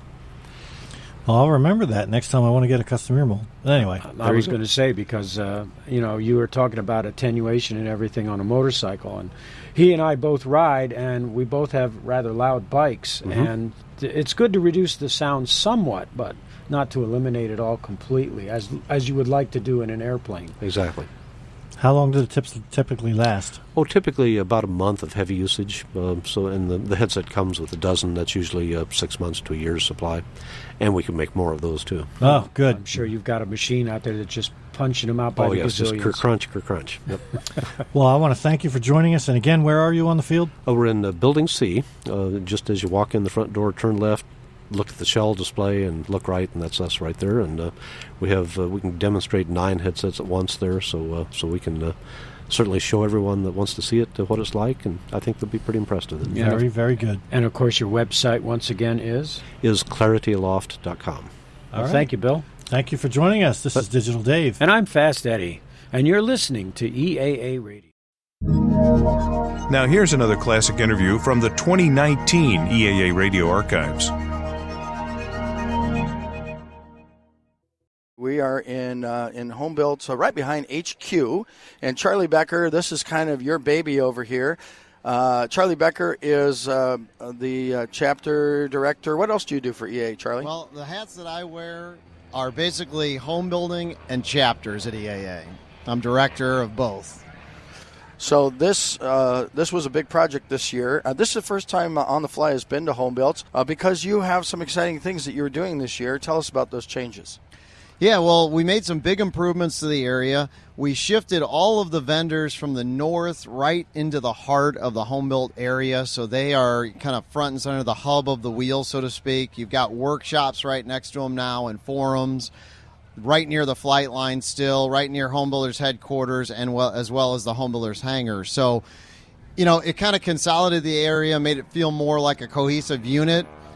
Well, I'll remember that next time I want to get a custom ear mold. But anyway, I was going to say, because uh, you know, you were talking about attenuation and everything on a motorcycle, and he and I both ride, and we both have rather loud bikes, Mhm. and th- it's good to reduce the sound somewhat, but not to eliminate it all completely, as as you would like to do in an airplane. Exactly. how long do the tips typically last? Oh, typically about a month of heavy usage. Um, so, and the, the headset comes with a dozen. That's usually uh, six months to a year's supply, and we can make more of those too. Oh, good. I'm sure you've got a machine out there that's just punching them out by Oh the yes, just gazillions. cr- crunch, cr- crunch. Yep. Well, I want to thank you for joining us. And again, where are you on the field? Oh, we're in uh, Building C. Uh, just as you walk in the front door, turn left, look at the shell display, and look right, and that's us right there. And uh, we have uh, we can demonstrate nine headsets at once there, so uh, so we can uh, certainly show everyone that wants to see it uh, what it's like, and I think they'll be pretty impressed with it. Yeah. Very, very good. And of course, your website once again is. Is clarity aloft dot com. Well, All right. Thank you, Bill. Thank you for joining us. This is Digital Dave. And I'm Fast Eddie, and you're listening to E A A Radio. Now here's another classic interview from the twenty nineteen E A A Radio Archives. We are in uh, in home built, so right behind H Q. And Charlie Becker, this is kind of your baby over here. Uh, Charlie Becker is uh, the uh, chapter director. What else do you do for E A A, Charlie? Well, the hats that I wear are basically home building and chapters at E A A. I'm director of both. So this uh, this was a big project this year. Uh, this is the first time uh, On the Fly has been to home built uh, because you have some exciting things that you were doing this year. Tell us about those changes. Yeah, well, we made some big improvements to the area. We shifted all of the vendors from the north right into the heart of the home built area, so they are kind of front and center, the hub of the wheel, so to speak. You've got workshops right next to them now and forums, right near the flight line still, right near Home Builders headquarters, and well, as well as the Home Builders hangar. So, you know, it kind of consolidated the area, made it feel more like a cohesive unit.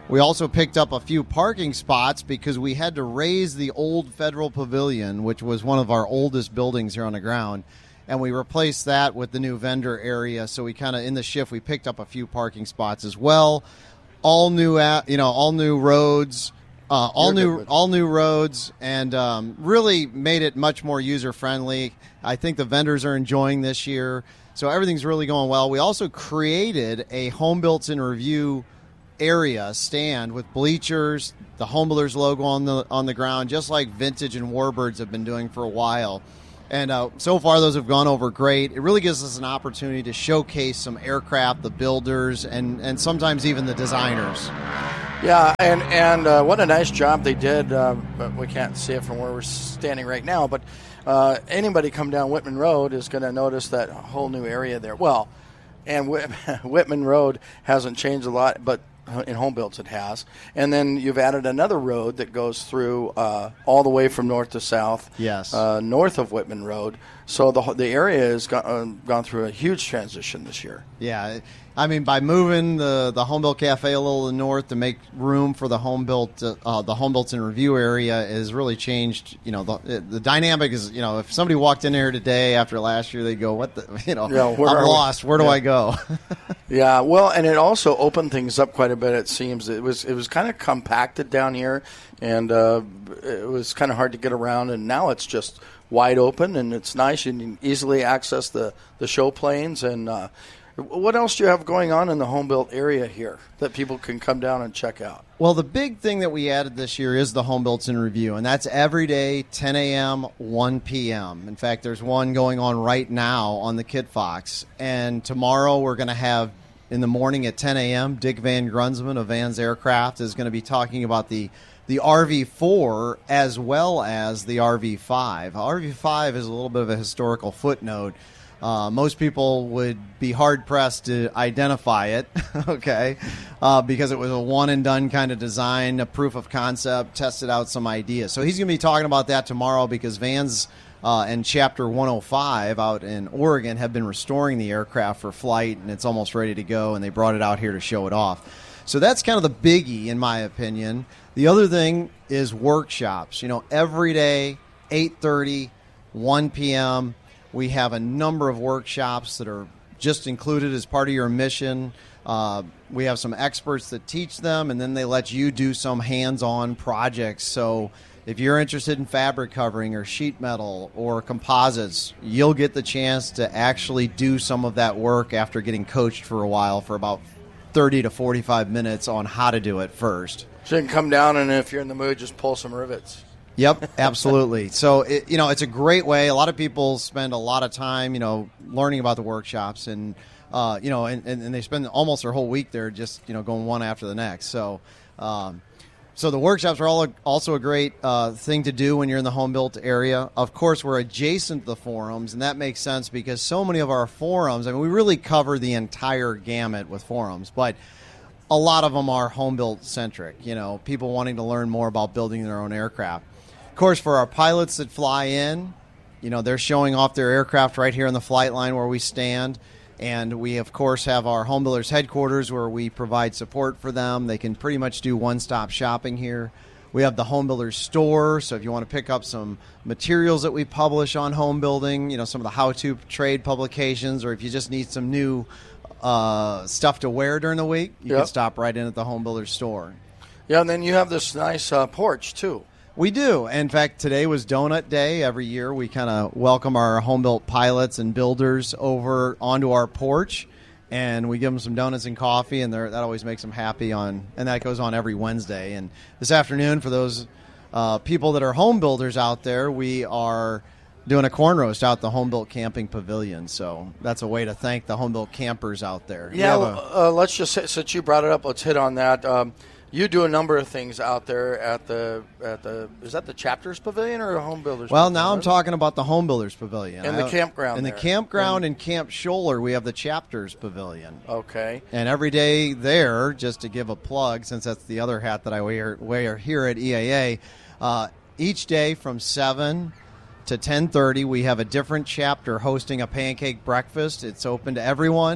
We also picked up a few parking spots because we had to raise the old Federal Pavilion, which was one of our oldest buildings here on the ground, and we replaced that with the new vendor area. So we kind of, in the shift, we picked up a few parking spots as well. All new, you know, all new roads, uh, all new, all new roads, and um, really made it much more user friendly. I think the vendors are enjoying this year, so everything's really going well. We also created a Home Built in Review area stand with bleachers, the Home Builders logo on the on the ground, just like Vintage and Warbirds have been doing for a while. And uh, so far, those have gone over great. It really gives us an opportunity to showcase some aircraft, the builders, and, and sometimes even the designers. Yeah, and and uh, what a nice job they did. Uh, but we can't see it from where we're standing right now, but uh, anybody come down Whitman Road is going to notice that whole new area there. Well, and Whit- Whitman Road hasn't changed a lot, but in Home Builds it has. And then you've added another road that goes through uh, all the way from north to south, yes, uh, north of Whitman Road. So the the area has gone, uh, gone through a huge transition this year. Yeah, I mean, by moving the, the Home Built Cafe a little to the north to make room for the Home Built uh, the Home Built in Review area has really changed. You know, the the dynamic is, you know, if somebody walked in here today after last year, they'd go, "What the, you know, yeah, I'm lost. Where do yeah. I go?" Yeah, well, and it also opened things up quite a bit. It seems it was it was kind of compacted down here, and uh, it was kind of hard to get around. And now it's just wide open, and it's nice. You can easily access the the show planes. And uh, what else do you have going on in the Home Built area here that people can come down and check out? Well, the big thing that we added this year is the Home Built in Review, and that's every day, ten a.m., one p.m. In fact, there's one going on right now on the Kit Fox. And tomorrow we're going to have, in the morning at ten a.m., Dick Van Grunsman of Van's Aircraft is going to be talking about the the R V four as well as the R V five. R V five is a little bit of a historical footnote. Uh, most people would be hard-pressed to identify it, okay, uh, because it was a one-and-done kind of design, a proof of concept, tested out some ideas. So he's going to be talking about that tomorrow because Vans uh, and Chapter one oh five out in Oregon have been restoring the aircraft for flight, and it's almost ready to go, and they brought it out here to show it off. So that's kind of the biggie, in my opinion. The other thing is workshops. You know, every day, eight thirty, one p.m., we have a number of workshops that are just included as part of your mission. Uh, we have some experts that teach them, and then they let you do some hands-on projects. So if you're interested in fabric covering or sheet metal or composites, you'll get the chance to actually do some of that work after getting coached for a while for about thirty to forty-five minutes on how to do it first. So you can come down, and if you're in the mood, just pull some rivets. Yep, absolutely. So, it, you know, it's a great way. A lot of people spend a lot of time, you know, learning about the workshops, and, uh, you know, and, and, and they spend almost their whole week there just, you know, going one after the next. So, um, so the workshops are all a, also a great uh, thing to do when you're in the Home Built area. Of course, we're adjacent to the forums, and that makes sense because so many of our forums, I mean, we really cover the entire gamut with forums, but a lot of them are Home Built centric, you know, people wanting to learn more about building their own aircraft. Of course, for our pilots that fly in, you know, they're showing off their aircraft right here on the flight line where we stand. And we, of course, have our Home Builders headquarters where we provide support for them. They can pretty much do one-stop shopping here. We have the Home Builders store, so if you want to pick up some materials that we publish on home building, you know, some of the how-to trade publications, or if you just need some new uh, stuff to wear during the week, you yep. can stop right in at the Home Builders store. Yeah, and then you have this nice uh, porch, too. We do. In fact, today was Donut Day. Every year we kind of welcome our home-built pilots and builders over onto our porch, and we give them some donuts and coffee, and that always makes them happy. On, and that goes on every Wednesday. And this afternoon, for those uh, people that are home builders out there, we are doing a corn roast out at the Home Built Camping Pavilion. So that's a way to thank the home built campers out there. Yeah, a, uh, let's just say, since you brought it up, let's hit on that. Um, You do a number of things out there at the at the is that the Chapters Pavilion or the Home Builders? Well, Pavilion? now I'm talking about the Home Builders Pavilion and the I, campground. In the there. campground and, in Camp Scholler, we have the Chapters Pavilion. Okay. And every day there, just to give a plug, since that's the other hat that I wear, wear here at E A A, uh, each day from seven to ten thirty, we have a different chapter hosting a pancake breakfast. It's open to everyone.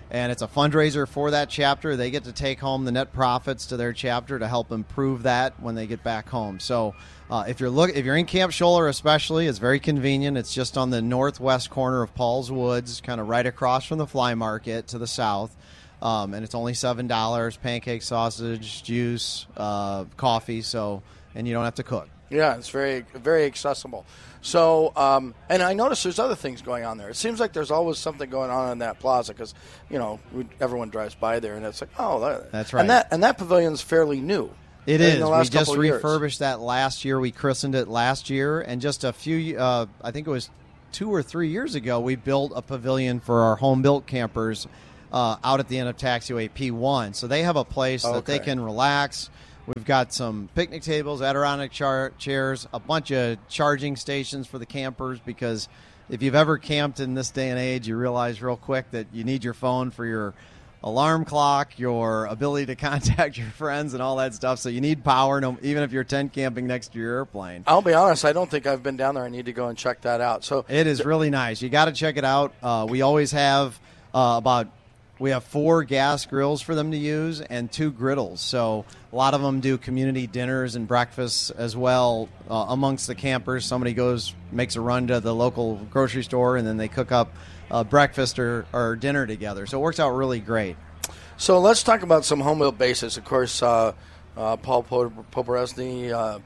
And it's a fundraiser for that chapter. They get to take home the net profits to their chapter to help improve that when they get back home. So uh, if you're look, if you're in Camp Scholler especially, it's very convenient. It's just on the northwest corner of Paul's Woods, kind of right across from the Fly Market to the south. Um, and it's only seven dollars, pancake, sausage, juice, uh, coffee, so and you don't have to cook. Yeah, it's very, very accessible. So, um, and I notice there's other things going on there. It seems like there's always something going on in that plaza because, you know, we, everyone drives by there, and it's like, oh, that, that's right. And that and that pavilion's fairly new. It is. The last we just couple of refurbished that last year. We christened it last year, and just a few, uh, I think it was two or three years ago, we built a pavilion for our home-built campers uh, out at the end of Taxiway P one. So they have a place okay. that they can relax. We've got some picnic tables, Adirondack char- chairs, a bunch of charging stations for the campers because if you've ever camped in this day and age, you realize real quick that you need your phone for your alarm clock, your ability to contact your friends and all that stuff. So you need power, no, even if you're tent camping next to your airplane. I'll be honest, I don't think I've been down there. I need to go and check that out. So it is really nice. You got to check it out. Uh, we always have uh, about we have four gas grills for them to use and two griddles. So a lot of them do community dinners and breakfasts as well uh, amongst the campers. Somebody goes, makes a run to the local grocery store, and then they cook up uh, breakfast or, or dinner together. So it works out really great. So let's talk about some home-built bases. Of course, uh, uh, Paul Poporesny uh,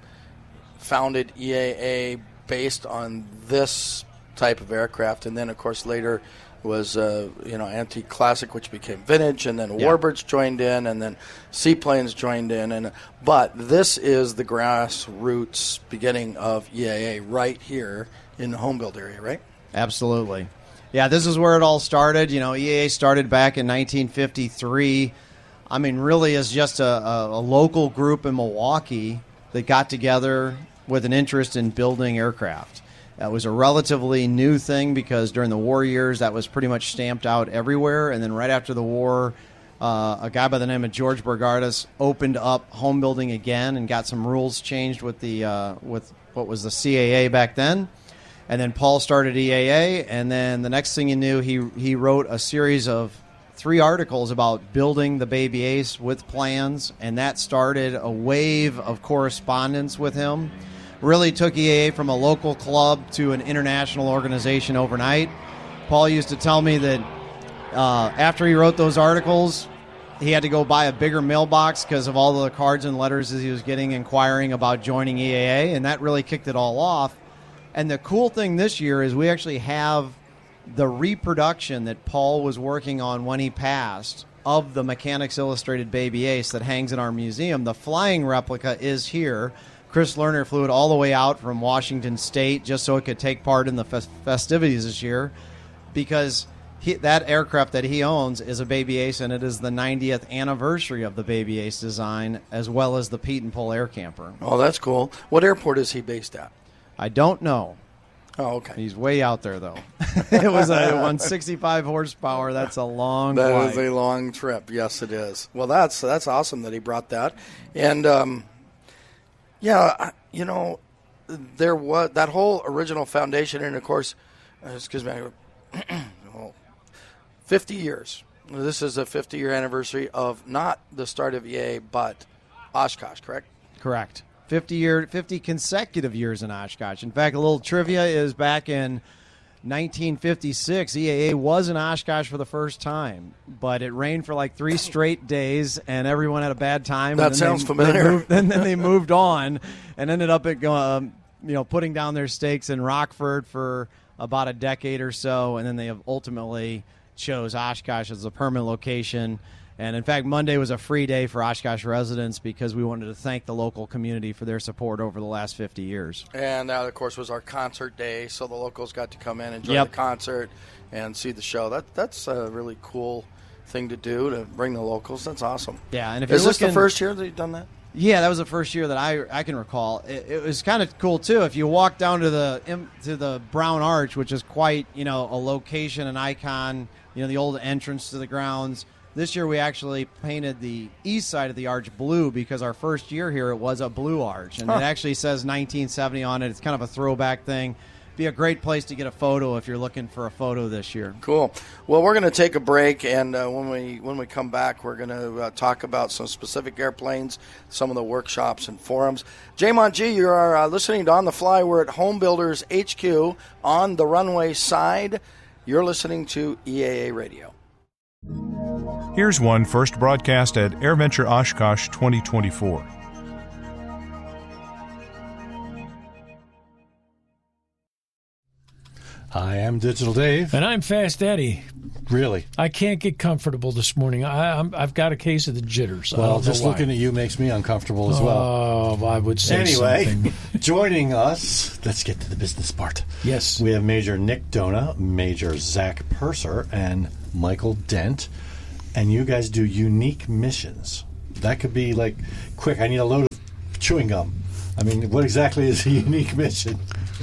founded E A A based on this type of aircraft, and then, of course, later was uh, you know Antique Classic, which became Vintage, and then yeah. Warbirds joined in, and then Seaplanes joined in. And but this is the grassroots beginning of E A A right here in the home build area, right? Absolutely. Yeah, this is where it all started. You know, E A A started back in nineteen fifty-three. I mean, really as just a, a, a local group in Milwaukee that got together with an interest in building aircraft. That was a relatively new thing because during the war years, that was pretty much stamped out everywhere. And then right after the war, uh, a guy by the name of George Borgardus opened up home building again and got some rules changed with the uh, with what was the C A A back then. And then Paul started E A A, and then the next thing you knew, he he wrote a series of three articles about building the Baby Ace with plans, and that started a wave of correspondence with him. Really took E A A from a local club to an international organization overnight. Paul used to tell me that uh, after he wrote those articles, he had to go buy a bigger mailbox because of all the cards and letters that he was getting inquiring about joining E A A, and that really kicked it all off. And the cool thing this year is we actually have the reproduction that Paul was working on when he passed of the Mechanics Illustrated Baby Ace that hangs in our museum. The flying replica is here. Chris Lerner flew it all the way out from Washington State just so it could take part in the fest- festivities this year because he, that aircraft that he owns is a Baby Ace, and it is the ninetieth anniversary of the Baby Ace design as well as the Pete and Pull Air Camper. Oh, that's cool. What airport is he based at? I don't know. Oh, okay. He's way out there, though. It was a one hundred sixty-five horsepower. That's a long That flight. is a long trip. Yes, it is. Well, that's that's awesome that he brought that. And, um, yeah, you know, there was that whole original foundation, and, of course, uh, excuse me, fifty years. This is a fifty-year anniversary of not the start of E A A, but Oshkosh, correct? Correct. fifty year, fifty consecutive years in Oshkosh. In fact, a little trivia is back in nineteen fifty-six, E A A was in Oshkosh for the first time, but it rained for like three straight days, and everyone had a bad time. That and then sounds they, familiar. They moved, and then they moved on and ended up at um, you know putting down their stakes in Rockford for about a decade or so, and then they have ultimately chose Oshkosh as a permanent location. And, in fact, Monday was a free day for Oshkosh residents because we wanted to thank the local community for their support over the last fifty years. And that, of course, was our concert day, so the locals got to come in and enjoy Yep. the concert and see the show. That That's a really cool thing to do, to bring the locals. That's awesome. Yeah, and if Is you're this looking, the first year that you've done that? Yeah, that was the first year that I I can recall. It, it was kind of cool too. If you walk down to the to the Brown Arch, which is quite you know a location, an icon, you know the old entrance to the grounds. This year we actually painted the east side of the arch blue because our first year here it was a blue arch, and huh. it actually says nineteen seventy on it. It's kind of a throwback thing. be a great place to get a photo if you're looking for a photo this year. Cool. Well, we're going to take a break, and uh, when we when we come back, we're going to uh, talk about some specific airplanes, some of the workshops and forums. Jamon G, you are uh, listening to On the Fly. We're at Home Builders H Q on the runway side. You're listening to E A A Radio. Here's one first broadcast at AirVenture Oshkosh twenty twenty-four. Hi, I'm Digital Dave. And I'm Fast Eddie. Really? I can't get comfortable this morning. I, I'm, I've got a case of the jitters. Well, just looking at you makes me uncomfortable as well. Oh, I would say anyway, something. Joining us, let's get to the business part. Yes. We have Major Nick Dona, Major Zach Purser, and Michael Dent. And you guys do unique missions. That could be like, quick, I need a load of chewing gum. I mean, what exactly is a unique mission?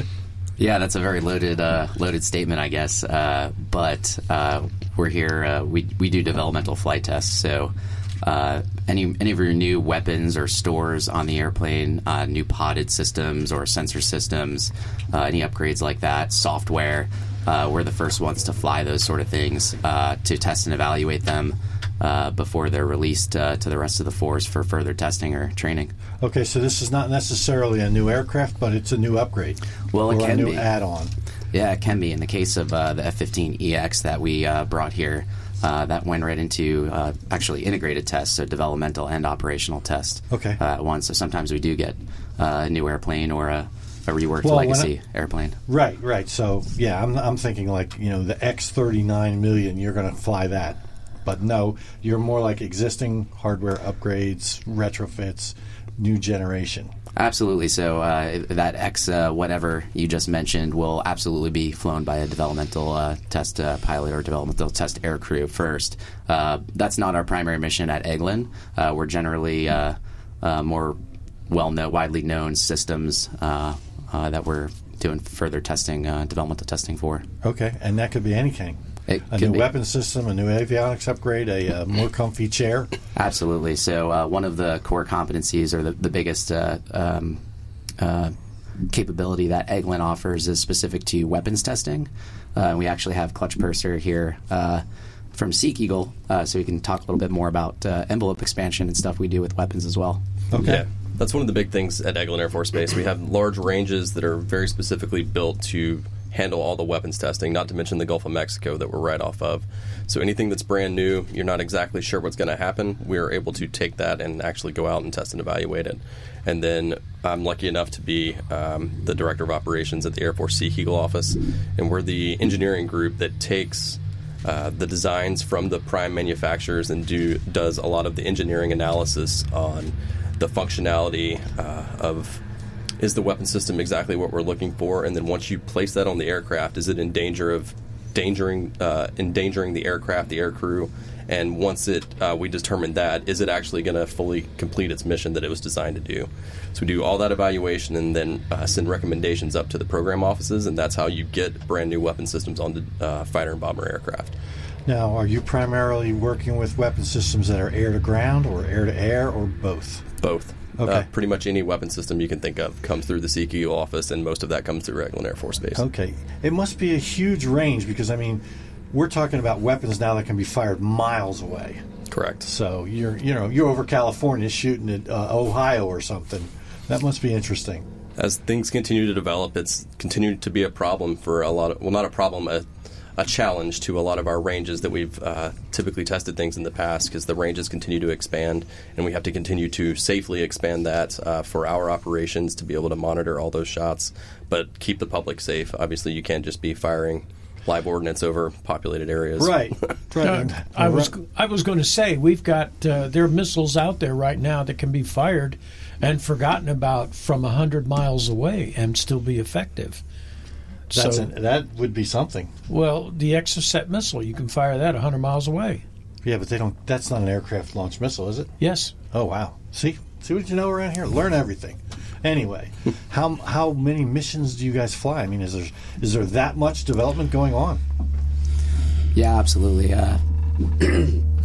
Yeah, that's a very loaded, uh, loaded statement, I guess. Uh, but uh, we're here. Uh, we we do developmental flight tests. So uh, any any of your new weapons or stores on the airplane, uh, new podded systems or sensor systems, uh, any upgrades like that, software. Uh, we're the first ones to fly those sort of things uh, to test and evaluate them uh, before they're released uh, to the rest of the force for further testing or training. Okay, so this is not necessarily a new aircraft, but it's a new upgrade. Well, it or can a new be. add-on. Yeah, it can be. In the case of uh, the F fifteen E X that we uh, brought here, uh, that went right into uh, actually integrated tests, so developmental and operational test okay. uh, at once. So sometimes we do get uh, a new airplane or a, a reworked well, legacy I, airplane. Right, right. So, yeah, I'm, I'm thinking like, you know, the X thirty-nine million, you're going to fly that. But no, you're more like existing hardware upgrades, retrofits, new generation. Absolutely. So uh, that X uh, whatever you just mentioned will absolutely be flown by a developmental uh, test uh, pilot or developmental test air crew first. Uh, that's not our primary mission at Eglin. Uh, we're generally uh, uh, more well-known, widely known systems uh, uh, that we're doing further testing, uh, developmental testing for. Okay, and that could be anything. It a new be. weapon system, a new avionics upgrade, a uh, more comfy chair. Absolutely. So uh, one of the core competencies, or the, the biggest uh, um, uh, capability that Eglin offers, is specific to weapons testing. Uh, we actually have Clutch Purser here uh, from Seek Eagle, uh, so we can talk a little bit more about uh, envelope expansion and stuff we do with weapons as well. Okay. Yeah. That's one of the big things at Eglin Air Force Base. We have large ranges that are very specifically built to handle all the weapons testing, not to mention the Gulf of Mexico that we're right off of. So anything that's brand new, you're not exactly sure what's going to happen, we're able to take that and actually go out and test and evaluate it. And then I'm lucky enough to be um, the Director of Operations at the Air Force Seek Eagle office, and we're the engineering group that takes uh, the designs from the prime manufacturers and do does a lot of the engineering analysis on the functionality uh, of is the weapon system exactly what we're looking for, and then once you place that on the aircraft, is it in danger of endangering, uh, endangering the aircraft, the air crew, and once it uh, we determine that, is it actually going to fully complete its mission that it was designed to do? So we do all that evaluation and then uh, send recommendations up to the program offices, and that's how you get brand new weapon systems on the uh, fighter and bomber aircraft. Now, are you primarily working with weapon systems that are air-to-ground or air-to-air or both? Both. Okay. Uh, pretty much any weapon system you can think of comes through the Seek Eagle office, and most of that comes through Eglin Air Force Base. Okay. It must be a huge range because, I mean, we're talking about weapons now that can be fired miles away. Correct. So you're, you know, you're over California shooting at uh, Ohio or something. That must be interesting. As things continue to develop, it's continued to be a problem for a lot of, well, not a problem, a a challenge to a lot of our ranges that we've uh, typically tested things in the past, because the ranges continue to expand, and we have to continue to safely expand that uh, for our operations to be able to monitor all those shots, but keep the public safe. Obviously, you can't just be firing live ordnance over populated areas. Right. right. Uh, I was I was going to say, we've got uh, there are missiles out there right now that can be fired and forgotten about from one hundred miles away and still be effective. That's so, an, that would be something. Well, the Exocet missile, you can fire that one hundred miles away. Yeah, but they don't. That's not an aircraft launched missile, is it? Yes. Oh wow. See, see what you know around here. Learn everything. Anyway, how how many missions do you guys fly? I mean, is there is there that much development going on? Yeah, absolutely. Uh,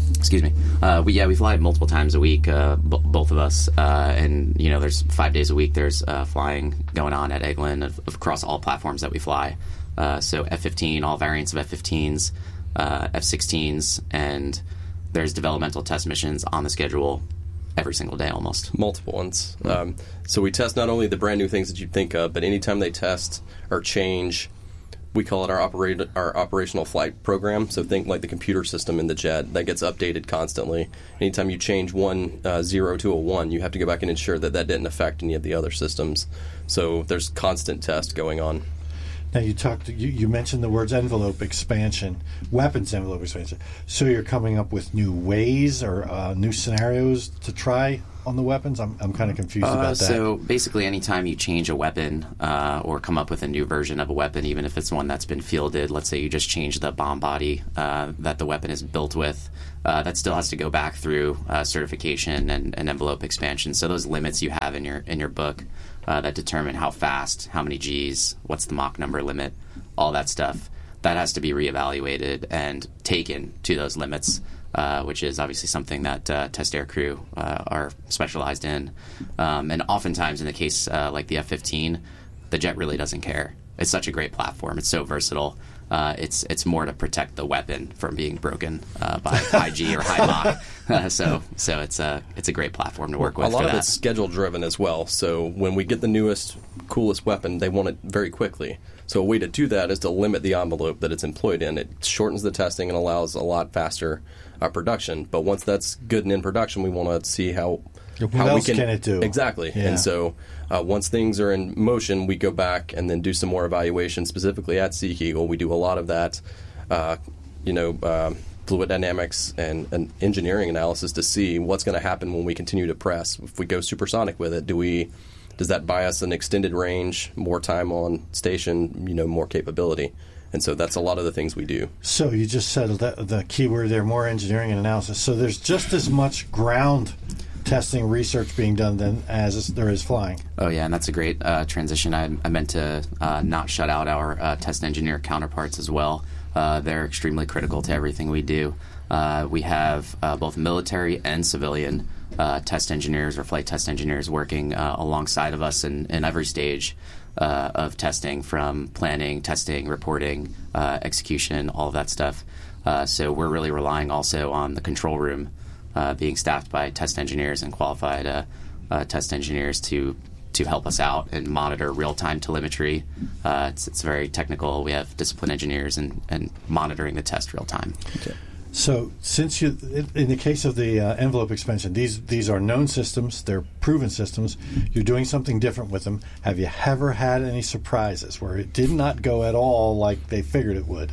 Excuse me. Uh, we yeah we fly multiple times a week, uh, b- both of us, uh, and you know there's five days a week. There's uh, flying going on at Eglin of, of across all platforms that we fly. Uh, so F fifteen, all variants of F fifteens, uh, F sixteens, and there's developmental test missions on the schedule every single day almost. Multiple ones. Mm-hmm. Um, so we test not only the brand new things that you'd think of, but anytime they test or change, we call it our operate our operational flight program. So think like the computer system in the jet that gets updated constantly. Anytime you change one uh, zero to a one, you have to go back and ensure that that didn't affect any of the other systems. So there's constant test going on. Now you talked. You, you mentioned the words envelope expansion, weapons envelope expansion. So you're coming up with new ways or uh, new scenarios to try on the weapons. I'm I'm kind of confused uh, about that. So basically, anytime you change a weapon uh, or come up with a new version of a weapon, even if it's one that's been fielded, let's say you just change the bomb body uh, that the weapon is built with. Uh, that still has to go back through uh, certification and, and envelope expansion. So those limits you have in your in your book uh, that determine how fast, how many Gs, what's the Mach number limit, all that stuff, that has to be reevaluated and taken to those limits, uh, which is obviously something that uh, test air crew uh, are specialized in. Um, and oftentimes in the case uh, like the F fifteen, the jet really doesn't care. It's such a great platform. It's so versatile. Uh, it's it's more to protect the weapon from being broken uh, by high G or high Mach. Uh, so so it's a it's a great platform to work with. A lot for of that. it's schedule driven as well. So when we get the newest, coolest weapon, they want it very quickly. So a way to do that is to limit the envelope that it's employed in. It shortens the testing and allows a lot faster uh, production. But once that's good and in production, we want to see how What how else we can, can it do? Exactly. Yeah. And so uh, once things are in motion, we go back and then do some more evaluation, specifically at Sea Eagle. We do a lot of that, uh, you know, uh, fluid dynamics and, and engineering analysis to see what's going to happen when we continue to press. If we go supersonic with it, do we does that buy us an extended range, more time on station, you know, more capability? And so that's a lot of the things we do. So you just said the, the key word there, more engineering and analysis. So there's just as much ground testing research being done than as there is flying. Oh yeah, and that's a great uh, transition. I, I meant to uh, not shut out our uh, test engineer counterparts as well. Uh, they're extremely critical to everything we do. Uh, we have uh, both military and civilian uh, test engineers or flight test engineers working uh, alongside of us in, in every stage uh, of testing, from planning, testing, reporting, uh, execution, all of that stuff. Uh, so we're really relying also on the control room Uh, being staffed by test engineers and qualified uh, uh, test engineers to to help us out and monitor real-time telemetry. Uh, it's, it's very technical. We have discipline engineers and, and monitoring the test real-time. Okay. So since you, in the case of the uh, envelope expansion, these these are known systems, they're proven systems, you're doing something different with them. Have you ever had any surprises where it did not go at all like they figured it would?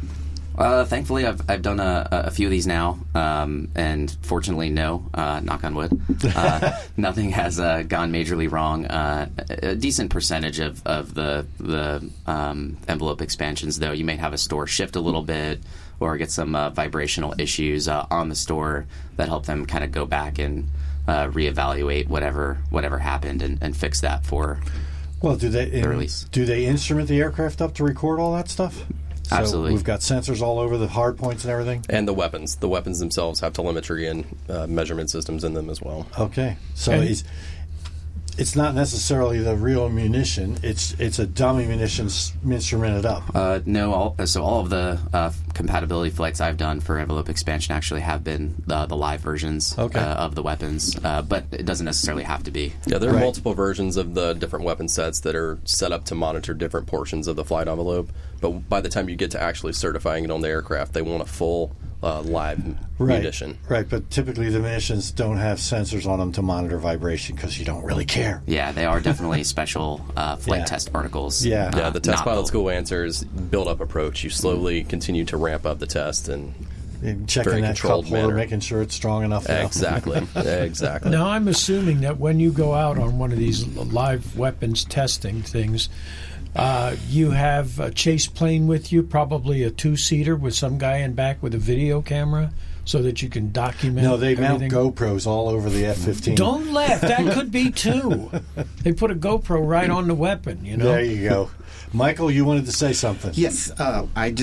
Uh, thankfully, I've I've done a, a few of these now, um, and fortunately, no, uh, knock on wood, uh, nothing has uh, gone majorly wrong. Uh, a decent percentage of of the the um, envelope expansions, though, you may have a store shift a little bit or get some uh, vibrational issues uh, on the store that help them kind of go back and uh, reevaluate whatever whatever happened and, and fix that for. Well, do they the release. Do they instrument the aircraft up to record all that stuff? So Absolutely. We've got sensors all over the hard points and everything. And the weapons. The weapons themselves have telemetry and uh, measurement systems in them as well. Okay. So And- it's, it's not necessarily the real munition. It's it's a dummy munition s- instrumented up. Uh, no, all, so all of the uh, compatibility flights I've done for envelope expansion actually have been the, the live versions Okay. uh, of the weapons, uh, but it doesn't necessarily have to be. Yeah, there are multiple versions of the different weapon sets that are set up to monitor different portions of the flight envelope. But by the time you get to actually certifying it on the aircraft, they want a full uh, live Right. munition. Right, but typically the munitions don't have sensors on them to monitor vibration because you don't really care. Yeah, they are definitely special uh, flight Yeah. test articles. Yeah. Yeah, uh, the test not pilot the- school answer is build-up approach. You slowly continue to ramp up the test and And checking very that cup controlled holder, manner. making sure it's strong enough. now. Exactly. Exactly. Now, I'm assuming that when you go out on one of these live weapons testing things, uh, you have a chase plane with you, probably a two-seater with some guy in back with a video camera, so that you can document No, they mount everything. GoPros all over the F fifteen. Don't laugh. That could be two. They put a GoPro right on the weapon, you know? There you go. Michael, you wanted to say something. Yes, uh, I just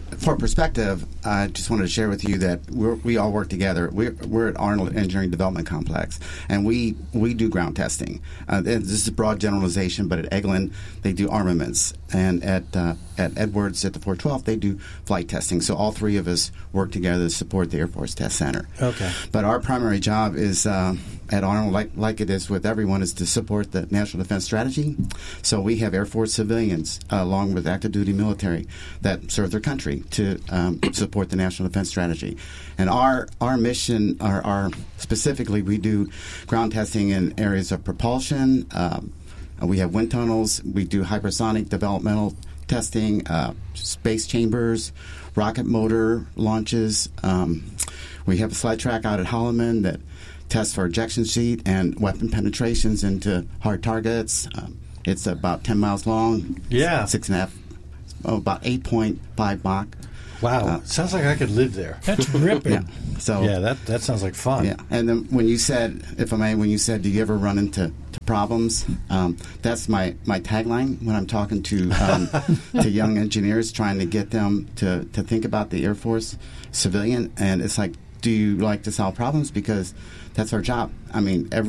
for perspective, I just wanted to share with you that we're, we all work together. We're, we're at Arnold Engineering Development Complex, and we, we do ground testing. Uh, this is a broad generalization, but at Eglin, they do armaments. And at uh, at Edwards, at the four twelve, they do flight testing. So all three of us work together to support the Air Force Test Center. Okay. But our primary job is uh, at Arnold, like, like it is with everyone, is to support the National Defense Strategy. So we have Air Force civilians, uh, along with active duty military, that serve their country to um, support the National Defense Strategy. And our our mission, our, our specifically, we do ground testing in areas of propulsion. Um, we have wind tunnels. We do hypersonic developmental testing, uh, space chambers, rocket motor launches. Um, we have a sled track out at Holloman that tests for ejection seat and weapon penetrations into hard targets. Um, it's about ten miles long. Yeah. Six and a half, oh, about eight point five Mach. Wow. Uh, sounds like I could live there. That's gripping. Yeah. So yeah, that that sounds like fun. Yeah. And then when you said, if I may, when you said, do you ever run into to problems? Um, that's my, my tagline when I'm talking to um, to young engineers, trying to get them to, to think about the Air Force civilian. And it's like, do you like to solve problems? Because that's our job. I mean, every